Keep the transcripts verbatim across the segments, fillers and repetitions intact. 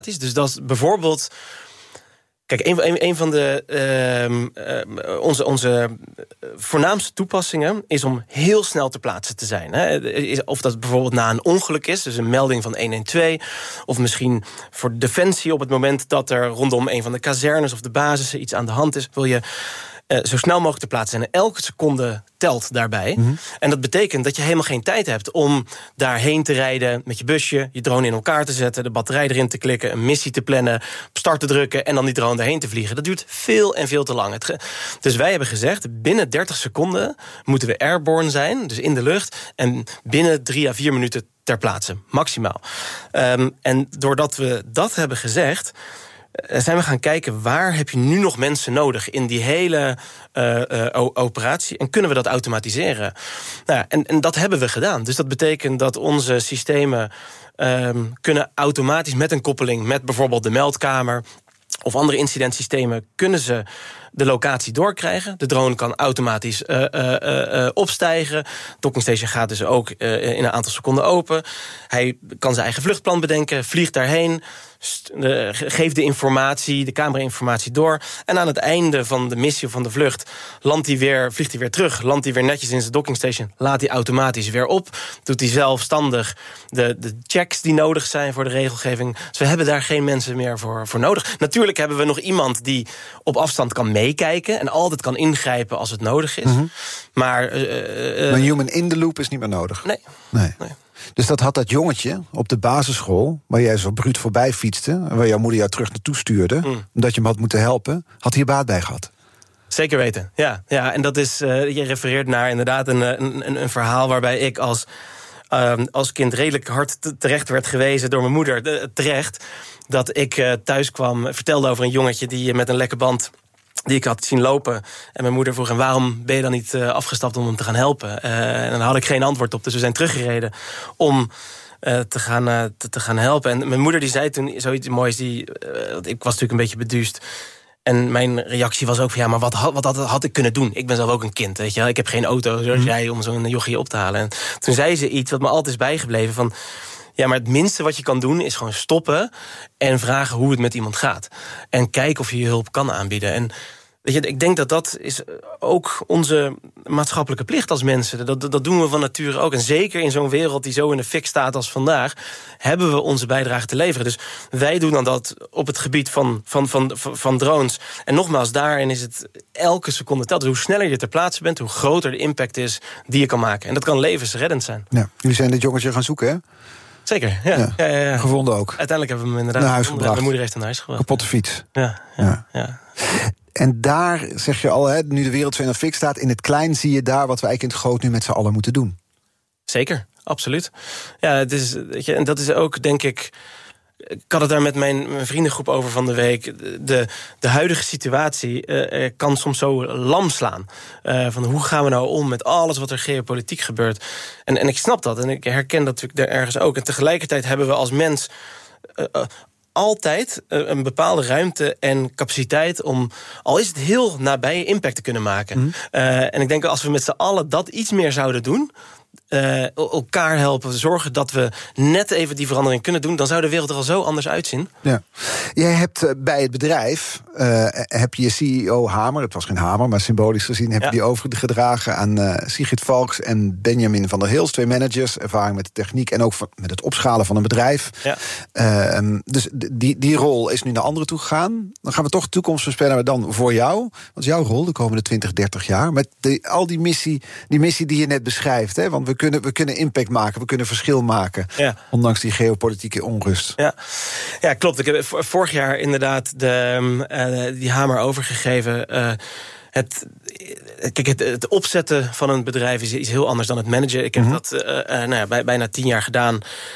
Dus dat is bijvoorbeeld... Kijk, een, een, een van de uh, uh, onze, onze voornaamste toepassingen is om heel snel ter plaatse te zijn. Hè. Of dat bijvoorbeeld na een ongeluk is, dus een melding van honderdtwaalf... of misschien voor Defensie op het moment dat er rondom een van de kazernes of de basissen iets aan de hand is, wil je Uh, zo snel mogelijk te plaatsen zijn. En elke seconde telt daarbij. Mm-hmm. En dat betekent dat je helemaal geen tijd hebt om daarheen te rijden met je busje, je drone in elkaar te zetten, de batterij erin te klikken, een missie te plannen, op start te drukken en dan die drone daarheen te vliegen. Dat duurt veel en veel te lang. Het ge- dus wij hebben gezegd, binnen dertig seconden moeten we airborne zijn, dus in de lucht, en binnen drie à vier minuten ter plaatse, maximaal. Um, en doordat we dat hebben gezegd, zijn we gaan kijken, waar heb je nu nog mensen nodig in die hele uh, uh, operatie? En kunnen we dat automatiseren? Nou ja, en, en dat hebben we gedaan. Dus dat betekent dat onze systemen um, kunnen automatisch met een koppeling met bijvoorbeeld de meldkamer of andere incidentsystemen, kunnen ze de locatie doorkrijgen. De drone kan automatisch uh, uh, uh, opstijgen. Docking station gaat dus ook uh, in een aantal seconden open. Hij kan zijn eigen vluchtplan bedenken, vliegt daarheen, st- uh, geeft de informatie, de camera-informatie door. En aan het einde van de missie of van de vlucht landt hij weer, vliegt hij weer terug, landt hij weer netjes in zijn docking station, laat hij automatisch weer op, doet hij zelfstandig de, de checks die nodig zijn voor de regelgeving. Dus we hebben daar geen mensen meer voor, voor nodig. Natuurlijk hebben we nog iemand die op afstand kan meekijken en altijd kan ingrijpen als het nodig is. Mm-hmm. Maar, uh, uh, maar human in the loop is niet meer nodig? Nee. nee. nee. Dus dat had dat jongetje op de basisschool, waar jij zo bruut voorbij fietste, en waar jouw moeder jou terug naartoe stuurde, mm. omdat je hem had moeten helpen, had hier baat bij gehad? Zeker weten, ja. ja en dat is, uh, je refereert naar inderdaad een, een, een verhaal waarbij ik als, uh, als kind redelijk hard terecht werd gewezen door mijn moeder. De, terecht dat ik uh, thuis kwam, vertelde over een jongetje die met een lekke band die ik had zien lopen. En mijn moeder vroeg, en waarom ben je dan niet uh, afgestapt om hem te gaan helpen? Uh, en dan had ik geen antwoord op, dus we zijn teruggereden om uh, te, gaan, uh, te, te gaan helpen. En mijn moeder die zei toen zoiets moois, die, uh, ik was natuurlijk een beetje beduust. En mijn reactie was ook van, ja, maar wat, had, wat had, had ik kunnen doen? Ik ben zelf ook een kind, weet je wel. Ik heb geen auto, zoals jij, om zo'n jochie op te halen. En toen zei ze iets wat me altijd is bijgebleven van, ja, maar het minste wat je kan doen is gewoon stoppen en vragen hoe het met iemand gaat. En kijken of je je hulp kan aanbieden. En weet je, ik denk dat dat is ook onze maatschappelijke plicht als mensen. Dat, dat doen we van nature ook. En zeker in zo'n wereld die zo in de fik staat als vandaag, hebben we onze bijdrage te leveren. Dus wij doen dan dat op het gebied van, van, van, van drones. En nogmaals, daarin is het elke seconde telt. Dus hoe sneller je ter plaatse bent, hoe groter de impact is die je kan maken. En dat kan levensreddend zijn. Ja, jullie zijn dit jongetje gaan zoeken, hè? Zeker, ja. Ja. Ja, ja, ja. Gevonden ook. Uiteindelijk hebben we hem inderdaad naar huis gebracht. Mijn moeder heeft hem naar huis gebracht. Kapotte fiets. Ja, ja, ja. ja. En daar zeg je al, hè, nu de wereld zo in de fik staat, in het klein zie je daar wat we eigenlijk in het groot nu met z'n allen moeten doen. Zeker, absoluut. Ja, het is, weet je, en dat is ook, denk ik, ik had het daar met mijn, mijn vriendengroep over van de week. De, de huidige situatie uh, kan soms zo lam slaan. Uh, van hoe gaan we nou om met alles wat er geopolitiek gebeurt? En, en ik snap dat en ik herken dat natuurlijk daar ergens ook. En tegelijkertijd hebben we als mens Uh, uh, altijd een bepaalde ruimte en capaciteit om, al is het heel nabij, impact te kunnen maken. Mm. Uh, en ik denk dat als we met z'n allen dat iets meer zouden doen, Uh, elkaar helpen, zorgen dat we net even die verandering kunnen doen, dan zou de wereld er al zo anders uitzien. Ja. Jij hebt uh, bij het bedrijf, uh, heb je je C E O Hamer, het was geen hamer, maar symbolisch gezien, heb ja. je die overgedragen aan uh, Sigrid Valks en Benjamin van der Hils, twee managers, ervaring met de techniek en ook van, met het opschalen van een bedrijf. Ja. Uh, dus die, die rol is nu naar anderen toe gegaan. Dan gaan we toch de toekomst voorspellen dan voor jou. Wat is jouw rol de komende twintig, dertig jaar? Met de, al die missie, die missie die je net beschrijft, hè? Want we kunnen, we kunnen impact maken, we kunnen verschil maken. Ja. Ondanks die geopolitieke onrust. Ja, ja, klopt. Ik heb vorig jaar inderdaad de, uh, die hamer overgegeven. Uh, het, kijk, het, het opzetten van een bedrijf is iets heel anders dan het managen. Ik heb mm-hmm. dat uh, uh, nou ja, bij, bijna tien jaar gedaan.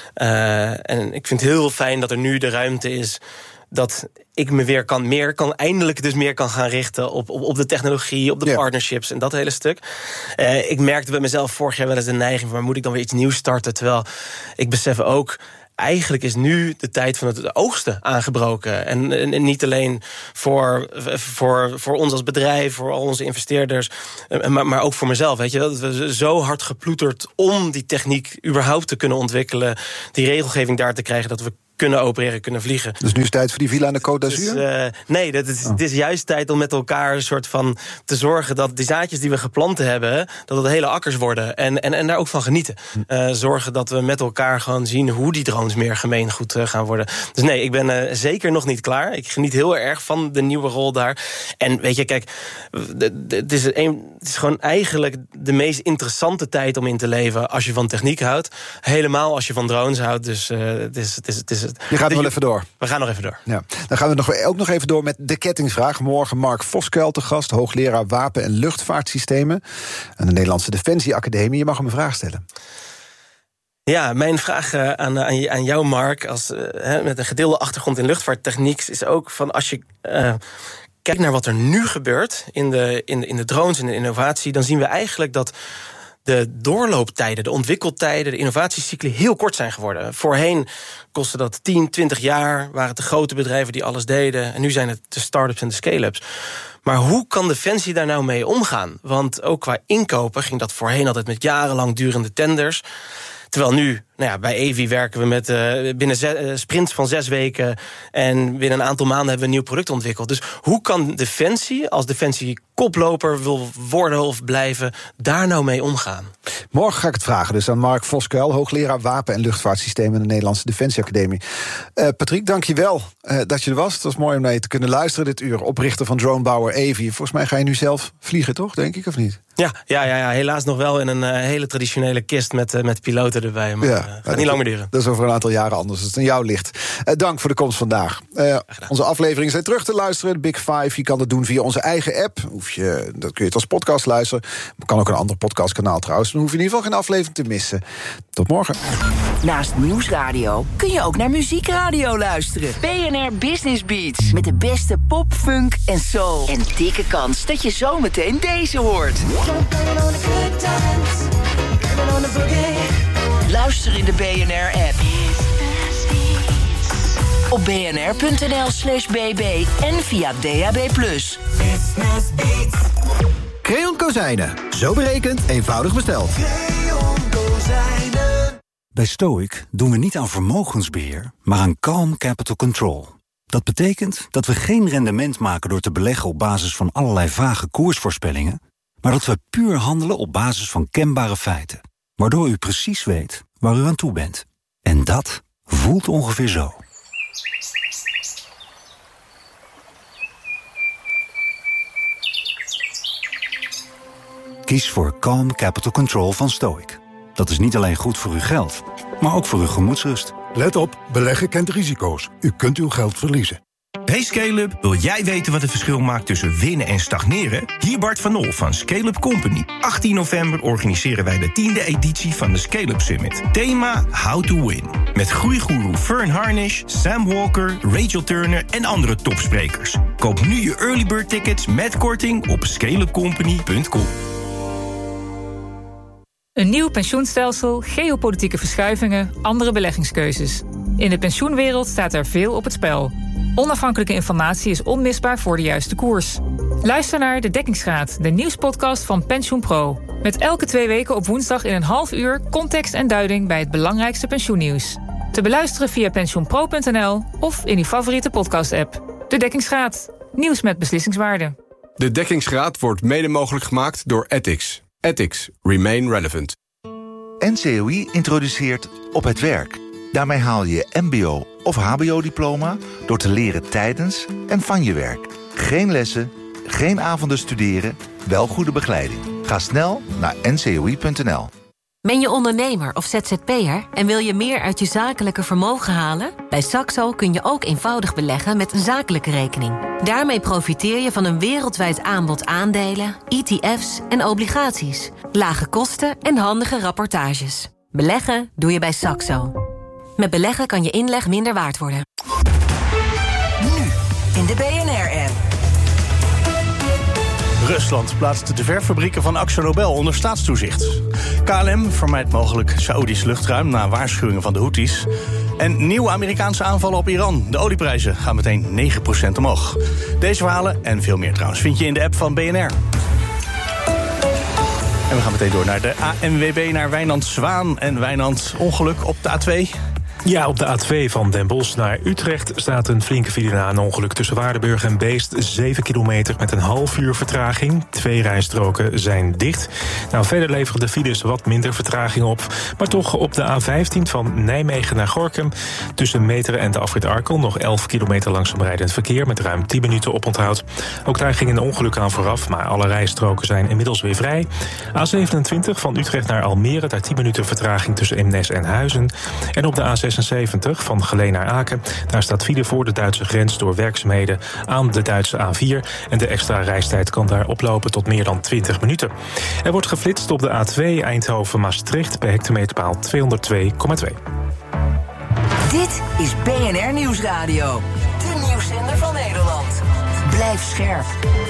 Uh, en ik vind het heel fijn dat er nu de ruimte is dat ik me weer kan meer kan eindelijk dus meer kan gaan richten op, op, op de technologie, op de ja. partnerships en dat hele stuk. Uh, ik merkte bij mezelf vorig jaar wel eens de neiging van, moet ik dan weer iets nieuws starten? Terwijl ik besef ook, eigenlijk is nu de tijd van het oogsten aangebroken. En, en, en niet alleen voor, voor, voor ons als bedrijf, voor al onze investeerders, maar, maar ook voor mezelf. Weet je, dat we zo hard geploeterd om die techniek überhaupt te kunnen ontwikkelen, die regelgeving daar te krijgen, dat we kunnen opereren, kunnen vliegen. Dus nu is het tijd voor die villa aan de Côte d'Azur? Dus, uh, nee, dat is, oh. het is juist tijd om met elkaar een soort van te zorgen dat die zaadjes die we geplant hebben, dat het hele akkers worden. En, en, en daar ook van genieten. Uh, zorgen dat we met elkaar gewoon zien hoe die drones meer gemeengoed uh, gaan worden. Dus nee, ik ben uh, zeker nog niet klaar. Ik geniet heel erg van de nieuwe rol daar. En weet je, kijk, het is, een, het is gewoon eigenlijk de meest interessante tijd om in te leven als je van techniek houdt. Helemaal als je van drones houdt. Dus uh, het is, het is, het is Je gaat er wel even door. We gaan nog even door. Ja. Dan gaan we nog, ook nog even door met de kettingsvraag. Morgen Mark Voskuil te gast, hoogleraar wapen- en luchtvaartsystemen aan de Nederlandse Defensie Academie. Je mag hem een vraag stellen. Ja, mijn vraag uh, aan, aan, aan jou, Mark, als, uh, he, met een gedeelde achtergrond in luchtvaarttechniek, is ook van als je uh, kijkt naar wat er nu gebeurt in de, in, de, in de drones en de innovatie, dan zien we eigenlijk dat de doorlooptijden, de ontwikkeltijden, de innovatiecycli heel kort zijn geworden. Voorheen kostte dat tien, twintig jaar, waren het de grote bedrijven die alles deden. En nu zijn het de start-ups en de scale-ups. Maar hoe kan Defensie daar nou mee omgaan? Want ook qua inkopen ging dat voorheen altijd met jarenlang durende tenders. Terwijl nu, nou ja, bij Evi werken we met uh, binnen zes, uh, sprints van zes weken. En binnen een aantal maanden hebben we een nieuw product ontwikkeld. Dus hoe kan Defensie, als Defensie koploper wil worden of blijven, daar nou mee omgaan? Morgen ga ik het vragen dus aan Mark Voskuil, hoogleraar wapen- en luchtvaartsystemen aan de Nederlandse Defensie Academie. Uh, Patrick, dank je wel uh, dat je er was. Het was mooi om naar je te kunnen luisteren dit uur. Oprichter van dronebouwer Evi. Volgens mij ga je nu zelf vliegen, toch? Denk ik, of niet? Ja, ja, ja, ja. Helaas nog wel in een uh, hele traditionele kist met, uh, met piloten erbij. Maar ja, uh, gaat niet lang meer duren. Dat is over een aantal jaren anders. Dat het aan jou ligt. Uh, dank voor de komst vandaag. Uh, onze afleveringen zijn terug te luisteren. De Big Five. Je kan dat doen via onze eigen app. Hoef je, dat kun je het als podcast luisteren. Kan ook een ander podcastkanaal trouwens. Dan hoef je in ieder geval geen aflevering te missen. Tot morgen. Naast Nieuwsradio kun je ook naar Muziekradio luisteren. B N R Business Beats. Met de beste pop, funk en soul. En dikke kans dat je zometeen deze hoort. Luister in de B N R-app. Op bnr.nl slash bb en via D A B plus. Creon Kozijnen. Zo berekend, eenvoudig besteld. Creon Kozijnen. Bij Stoic doen we niet aan vermogensbeheer, maar aan calm capital control. Dat betekent dat we geen rendement maken door te beleggen op basis van allerlei vage koersvoorspellingen, maar dat we puur handelen op basis van kenbare feiten, waardoor u precies weet waar u aan toe bent. En dat voelt ongeveer zo. Kies voor Calm Capital Control van Stoic. Dat is niet alleen goed voor uw geld, maar ook voor uw gemoedsrust. Let op, beleggen kent risico's. U kunt uw geld verliezen. Hey Scale-up, wil jij weten wat het verschil maakt tussen winnen en stagneren? Hier Bart van Nol van Scale-up Company. achttien november organiseren wij de tiende editie van de Scale-up Summit. Thema How to Win. Met groeigoeroe Fern Harnish, Sam Walker, Rachel Turner en andere topsprekers. Koop nu je early bird tickets met korting op scale up company punt com. Een nieuw pensioenstelsel, geopolitieke verschuivingen, andere beleggingskeuzes. In de pensioenwereld staat er veel op het spel. Onafhankelijke informatie is onmisbaar voor de juiste koers. Luister naar De Dekkingsgraad, de nieuwspodcast van PensioenPro. Met elke twee weken op woensdag in een half uur context en duiding bij het belangrijkste pensioennieuws. Te beluisteren via pensioenpro punt n l of in uw favoriete podcast-app. De Dekkingsgraad, nieuws met beslissingswaarde. De Dekkingsgraad wordt mede mogelijk gemaakt door Ethics. Ethics. Remain relevant. N C O I introduceert Op het Werk. Daarmee haal je M B O of H B O-diploma door te leren tijdens en van je werk. Geen lessen, geen avonden studeren, wel goede begeleiding. Ga snel naar n c o i punt n l. Ben je ondernemer of Z Z P'er en wil je meer uit je zakelijke vermogen halen? Bij Saxo kun je ook eenvoudig beleggen met een zakelijke rekening. Daarmee profiteer je van een wereldwijd aanbod aandelen, E T F's en obligaties. Lage kosten en handige rapportages. Beleggen doe je bij Saxo. Met beleggen kan je inleg minder waard worden. Nu in de B N R-app. Rusland plaatst de verfabrieken van AkzoNobel onder staatstoezicht. K L M vermijdt mogelijk Saoedisch luchtruim na waarschuwingen van de Houthis. En nieuwe Amerikaanse aanvallen op Iran. De olieprijzen gaan meteen negen procent omhoog. Deze verhalen en veel meer trouwens vind je in de app van B N R. En we gaan meteen door naar de A N W B, naar Wijnand Zwaan. En Wijnand, ongeluk op de A twee. Ja, op de A twee van Den Bosch naar Utrecht staat een flinke file na een ongeluk tussen Waardenburg en Beest. zeven kilometer met een half uur vertraging. Twee rijstroken zijn dicht. Nou, verder leveren de files wat minder vertraging op. Maar toch op de A vijftien van Nijmegen naar Gorinchem. Tussen Meteren en de afrit Arkel nog elf kilometer langzaam rijdend verkeer met ruim tien minuten oponthoud. Ook daar ging een ongeluk aan vooraf, maar alle rijstroken zijn inmiddels weer vrij. A zevenentwintig van Utrecht naar Almere, daar tien minuten vertraging tussen Eemnes en Huizen. En op de A zesenzeventig van Geleen naar Aken, daar staat file voor de Duitse grens door werkzaamheden aan de Duitse A vier. En de extra reistijd kan daar oplopen tot meer dan twintig minuten. Er wordt geflitst op de A twee Eindhoven-Maastricht bij hectometerpaal tweehonderdtwee komma twee. Dit is B N R Nieuwsradio. De nieuwszender van Nederland. Blijf scherp.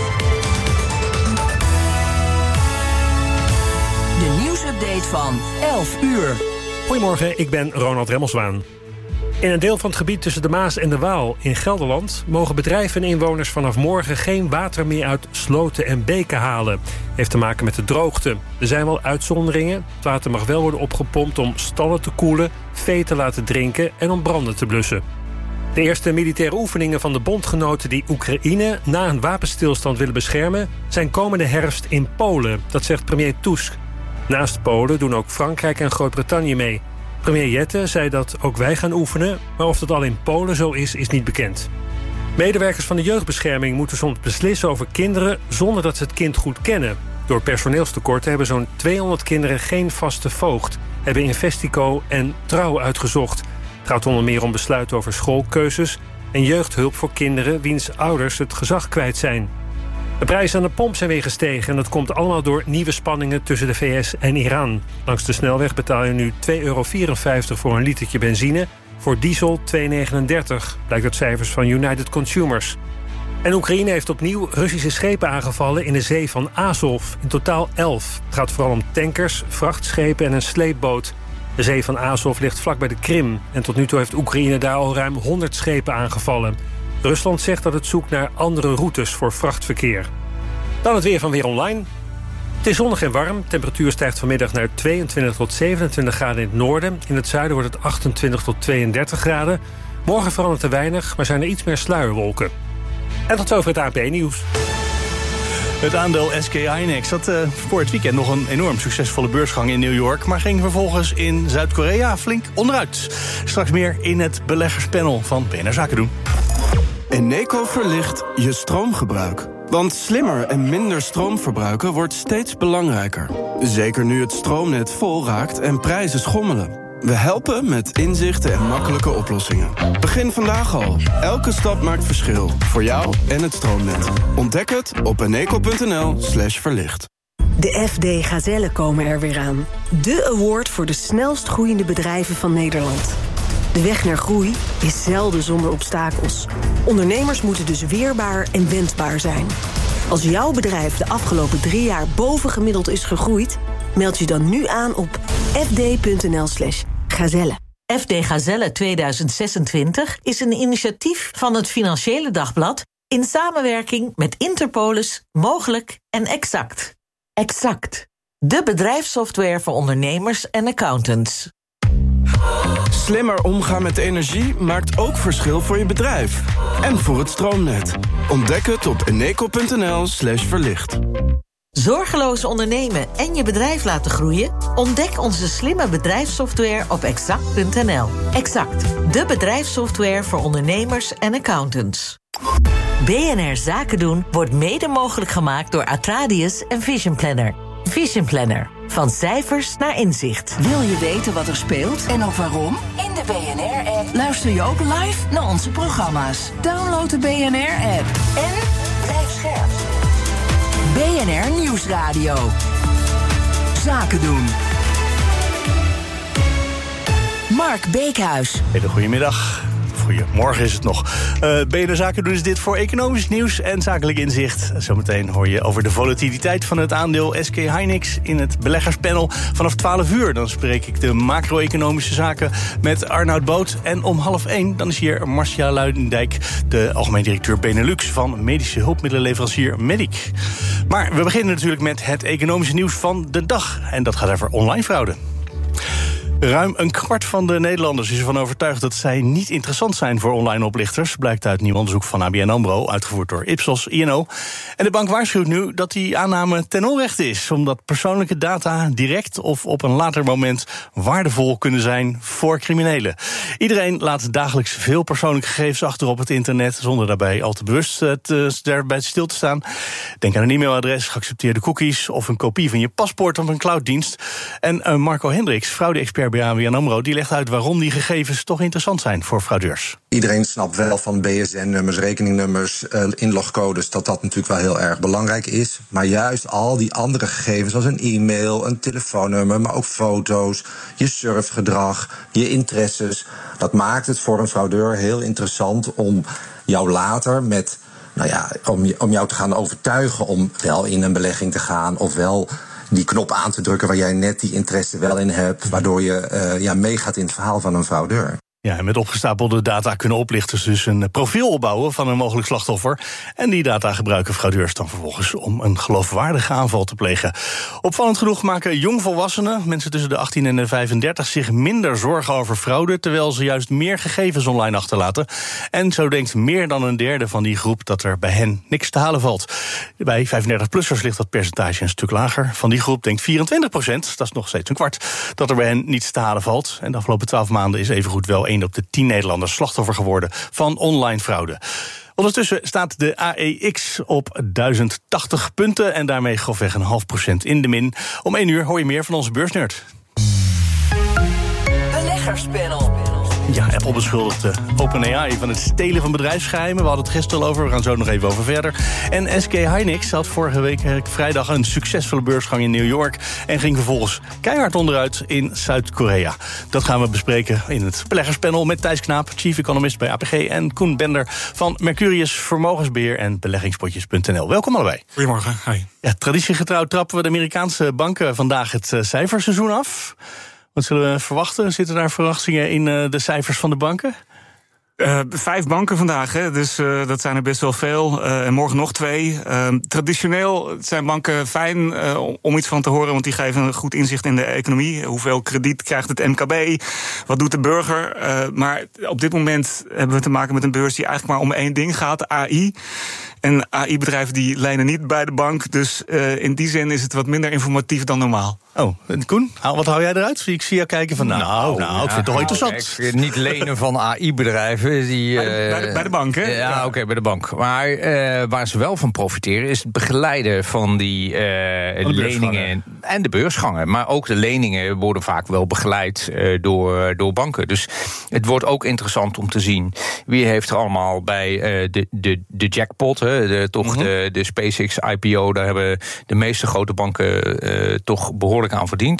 De nieuwsupdate van elf uur. Goedemorgen, ik ben Ronald Remmelswaan. In een deel van het gebied tussen de Maas en de Waal in Gelderland mogen bedrijven en inwoners vanaf morgen geen water meer uit sloten en beken halen. Heeft te maken met de droogte. Er zijn wel uitzonderingen. Het water mag wel worden opgepompt om stallen te koelen, vee te laten drinken en om branden te blussen. De eerste militaire oefeningen van de bondgenoten die Oekraïne na een wapenstilstand willen beschermen zijn komende herfst in Polen. Dat zegt premier Tusk. Naast Polen doen ook Frankrijk en Groot-Brittannië mee. Premier Jette zei dat ook wij gaan oefenen, maar of dat al in Polen zo is, is niet bekend. Medewerkers van de jeugdbescherming moeten soms beslissen over kinderen zonder dat ze het kind goed kennen. Door personeelstekorten hebben zo'n tweehonderd kinderen geen vaste voogd, hebben Investico en Trouw uitgezocht. Het gaat onder meer om besluiten over schoolkeuzes en jeugdhulp voor kinderen wiens ouders het gezag kwijt zijn. De prijzen aan de pomp zijn weer gestegen en dat komt allemaal door nieuwe spanningen tussen de V S en Iran. Langs de snelweg betaal je nu twee euro vierenvijftig voor een litertje benzine, voor diesel twee euro negenendertig, blijkt uit cijfers van United Consumers. En Oekraïne heeft opnieuw Russische schepen aangevallen in de zee van Azov, in totaal elf. Het gaat vooral om tankers, vrachtschepen en een sleepboot. De zee van Azov ligt vlak bij de Krim en tot nu toe heeft Oekraïne daar al ruim honderd schepen aangevallen. Rusland zegt dat het zoekt naar andere routes voor vrachtverkeer. Dan het weer van Weer Online. Het is zonnig en warm. De temperatuur stijgt vanmiddag naar tweeëntwintig tot zevenentwintig graden in het noorden. In het zuiden wordt het achtentwintig tot tweeëndertig graden. Morgen verandert er weinig, maar zijn er iets meer sluierwolken. En tot zover het A N P-nieuws. Het aandeel S K Hynix had uh, voor het weekend nog een enorm succesvolle beursgang in New York, maar ging vervolgens in Zuid-Korea flink onderuit. Straks meer in het beleggerspanel van B N R Zaken doen. Eneco verlicht je stroomgebruik. Want slimmer en minder stroom verbruiken wordt steeds belangrijker. Zeker nu het stroomnet vol raakt en prijzen schommelen. We helpen met inzichten en makkelijke oplossingen. Begin vandaag al. Elke stap maakt verschil. Voor jou en het stroomnet. Ontdek het op eneco.nl slash verlicht. De F D Gazellen komen er weer aan. De award voor de snelst groeiende bedrijven van Nederland. De weg naar groei is zelden zonder obstakels. Ondernemers moeten dus weerbaar en wendbaar zijn. Als jouw bedrijf de afgelopen drie jaar bovengemiddeld is gegroeid, meld je dan nu aan op fd.nl slash gazelle. F D Gazelle tweeduizend zesentwintig is een initiatief van het Financiële Dagblad in samenwerking met Interpolis, Mogelijk en Exact. Exact, de bedrijfssoftware voor ondernemers en accountants. Slimmer omgaan met energie maakt ook verschil voor je bedrijf. En voor het stroomnet. Ontdek het op eneco.nl slash verlicht. Zorgeloos ondernemen en je bedrijf laten groeien? Ontdek onze slimme bedrijfssoftware op exact punt n l. Exact, de bedrijfssoftware voor ondernemers en accountants. B N R Zaken doen wordt mede mogelijk gemaakt door Atradius en Vision Planner. Vision Planner. Van cijfers naar inzicht. Wil je weten wat er speelt en ook waarom? In de B N R-app luister je ook live naar onze programma's. Download de B N R-app en blijf scherp. B N R Nieuwsradio. Zaken doen. Mark Beekhuis. Hele goedemiddag. Goedemorgen is het nog. Uh, B N R Zaken doen is dit voor economisch nieuws en zakelijk inzicht. Zometeen hoor je over de volatiliteit van het aandeel S K Hynix in het beleggerspanel. Vanaf twaalf uur dan spreek ik de macro-economische zaken met Arnoud Boot. En om half één dan is hier Marcia Luijendijk, de algemeen directeur Benelux van medische hulpmiddelenleverancier Medic. Maar we beginnen natuurlijk met het economische nieuws van de dag. En dat gaat over online fraude. We Ruim een kwart van de Nederlanders is ervan overtuigd dat zij niet interessant zijn voor online oplichters. Blijkt uit nieuw onderzoek van A B N AMRO, uitgevoerd door Ipsos I N O. En de bank waarschuwt nu dat die aanname ten onrechte is, omdat persoonlijke data direct of op een later moment waardevol kunnen zijn voor criminelen. Iedereen laat dagelijks veel persoonlijke gegevens achter op het internet, zonder daarbij al te bewust te, daarbij stil te staan. Denk aan een e-mailadres, geaccepteerde cookies of een kopie van je paspoort op een clouddienst. En uh, Marco Hendricks, fraude-expert bij A B N AMRO, die legt uit waarom die gegevens toch interessant zijn voor fraudeurs. Iedereen snapt wel van B S N-nummers, rekeningnummers, uh, inlogcodes, dat dat natuurlijk wel heel erg belangrijk is. Maar juist al die andere gegevens, zoals een e-mail, een telefoonnummer, maar ook foto's, je surfgedrag, je interesses, dat maakt het voor een fraudeur heel interessant om jou later met, nou ja, om, om jou te gaan overtuigen om wel in een belegging te gaan of wel die knop aan te drukken waar jij net die interesse wel in hebt, waardoor je uh, ja, meegaat in het verhaal van een fraudeur. Ja, en met opgestapelde data kunnen oplichters dus een profiel opbouwen van een mogelijk slachtoffer. En die data gebruiken fraudeurs dan vervolgens om een geloofwaardige aanval te plegen. Opvallend genoeg maken jongvolwassenen, mensen tussen de achttien en de vijfendertig, zich minder zorgen over fraude, terwijl ze juist meer gegevens online achterlaten. En zo denkt meer dan een derde van die groep dat er bij hen niks te halen valt. Bij vijfendertig-plussers ligt dat percentage een stuk lager. Van die groep denkt vierentwintig procent, dat is nog steeds een kwart, dat er bij hen niets te halen valt. En de afgelopen twaalf maanden is evengoed wel één op de tien Nederlanders slachtoffer geworden van online fraude. Ondertussen staat de A E X op duizend tachtig punten en daarmee grofweg een half procent in de min. Om één uur hoor je meer van onze beursnerd. Beleggerspanel. Ja, Apple beschuldigt de OpenAI van het stelen van bedrijfsgeheimen. We hadden het gisteren al over, we gaan zo nog even over verder. En S K Hynix had vorige week vrijdag een succesvolle beursgang in New York en ging vervolgens keihard onderuit in Zuid-Korea. Dat gaan we bespreken in het beleggerspanel met Thijs Knaap, chief economist bij A P G, en Koen Bender van Mercurius Vermogensbeheer en beleggingspotjes punt n l. Welkom allebei. Goedemorgen. Hi. Ja, traditiegetrouw trappen we de Amerikaanse banken vandaag het uh, cijferseizoen af. Wat zullen we verwachten? Zitten daar verwachtingen in uh, de cijfers van de banken? Uh, vijf banken vandaag, hè? Dus uh, dat zijn er best wel veel. Uh, en morgen nog twee. Uh, traditioneel zijn banken fijn uh, om iets van te horen, want die geven een goed inzicht in de economie. Hoeveel krediet krijgt het M K B? Wat doet de burger? Uh, maar op dit moment hebben we te maken met een beurs die eigenlijk maar om één ding gaat, A I. En A I-bedrijven die lenen niet bij de bank. Dus uh, in die zin is het wat minder informatief dan normaal. Oh, en Koen, wat hou jij eruit? Ik zie jou kijken van, nou, nou, nou ik vind het toch interessant. Kijk, niet lenen van A I-bedrijven. Die, bij, de, bij, de, bij de bank, hè? Ja, ja. oké, okay, bij de bank. Maar uh, waar ze wel van profiteren is het begeleiden van die uh, de leningen en de beursgangen. Maar ook de leningen worden vaak wel begeleid uh, door, door banken. Dus het wordt ook interessant om te zien wie heeft er allemaal bij uh, de, de, de jackpot, hè, de, toch mm-hmm. de, de SpaceX I P O, daar hebben de meeste grote banken uh, toch behoorlijk aan verdiend.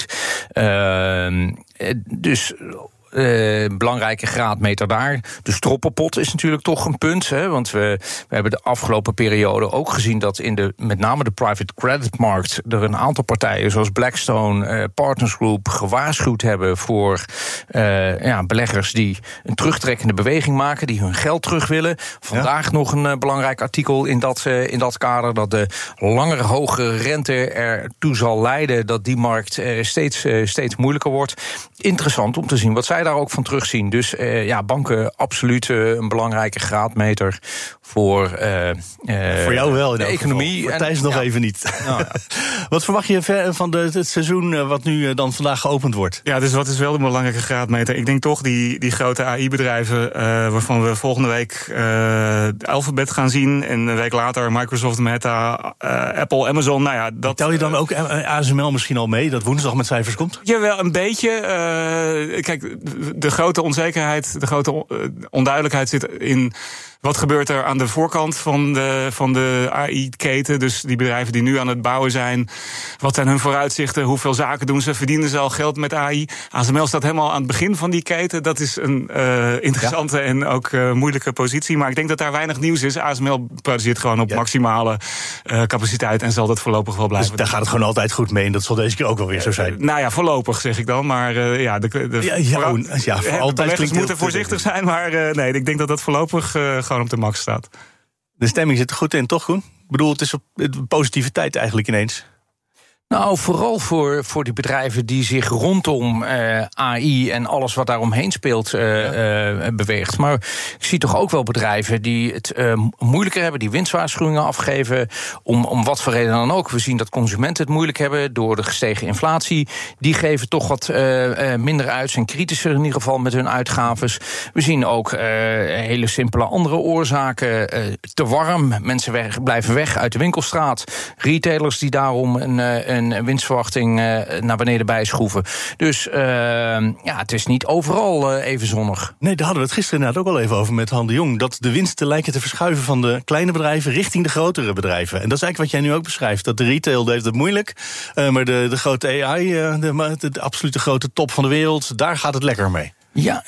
Uh, dus Uh, belangrijke graadmeter daar. De stroppenpot is natuurlijk toch een punt. Hè, want we, we hebben de afgelopen periode ook gezien dat in de, met name de private credit markt er een aantal partijen zoals Blackstone, uh, Partners Group gewaarschuwd hebben voor uh, ja, beleggers die een terugtrekkende beweging maken, die hun geld terug willen. Vandaag ja. nog een uh, belangrijk artikel in dat, uh, in dat kader, dat de langere hogere rente ertoe zal leiden dat die markt uh, steeds, uh, steeds moeilijker wordt. Interessant om te zien wat zij daar ook van terugzien. Dus uh, ja, banken absoluut uh, een belangrijke graadmeter voor, uh, uh, voor jou wel in de economie. Voor Thijs nog ja. even niet. Nou, ja. Wat verwacht je van de, het seizoen uh, wat nu uh, dan vandaag geopend wordt? Ja, dus wat is wel de belangrijke graadmeter? Ik denk toch die, die grote A I-bedrijven, uh, waarvan we volgende week uh, Alphabet gaan zien en een week later Microsoft, Meta, uh, Apple, Amazon. Nou ja, dat, tel je dan ook A S M L misschien al mee, dat woensdag met cijfers komt? Jawel, een beetje. Uh, kijk, de grote onzekerheid, de grote onduidelijkheid zit in wat gebeurt er aan de voorkant van de, van de A I-keten. Dus die bedrijven die nu aan het bouwen zijn. Wat zijn hun vooruitzichten? Hoeveel zaken doen ze? Verdienen ze al geld met A I? A S M L staat helemaal aan het begin van die keten. Dat is een uh, interessante ja. en ook uh, moeilijke positie. Maar ik denk dat daar weinig nieuws is. A S M L produceert gewoon op ja. maximale uh, capaciteit en zal dat voorlopig wel blijven. Dus daar gaat het gewoon altijd goed mee en dat zal deze keer ook wel weer zo zijn. Uh, nou ja, voorlopig zeg ik dan. Maar uh, ja, de, de, ja, ja, vooral, ja, voor altijd beleggers moeten voorzichtig zijn. Maar uh, nee, ik denk dat dat voorlopig uh, gewoon op de max staat. De stemming zit er goed in, toch Koen? Ik bedoel, het is op positiviteit eigenlijk ineens. Nou, vooral voor, voor die bedrijven die zich rondom uh, A I en alles wat daaromheen speelt uh, ja. uh, beweegt. Maar ik zie toch ook wel bedrijven die het uh, moeilijker hebben, die winstwaarschuwingen afgeven, om, om wat voor reden dan ook. We zien dat consumenten het moeilijk hebben door de gestegen inflatie. Die geven toch wat uh, uh, minder uit, zijn kritischer in ieder geval met hun uitgaves. We zien ook uh, hele simpele andere oorzaken. Uh, te warm, mensen weg, blijven weg uit de winkelstraat. Retailers die daarom een, uh, een winstverwachting uh, naar beneden bijschroeven. Dus uh, ja, het is niet overal uh, even zonnig. Nee, daar hadden we het gisteren inderdaad ook al even over met Han de Jong. Dat de winsten lijken te verschuiven van de kleine bedrijven richting de grotere bedrijven. En dat is eigenlijk wat jij nu ook beschrijft. Dat de retail heeft het moeilijk. Uh, maar de, de grote A I, uh, de, de, de absolute grote top van de wereld, daar gaat het lekker mee. Ja,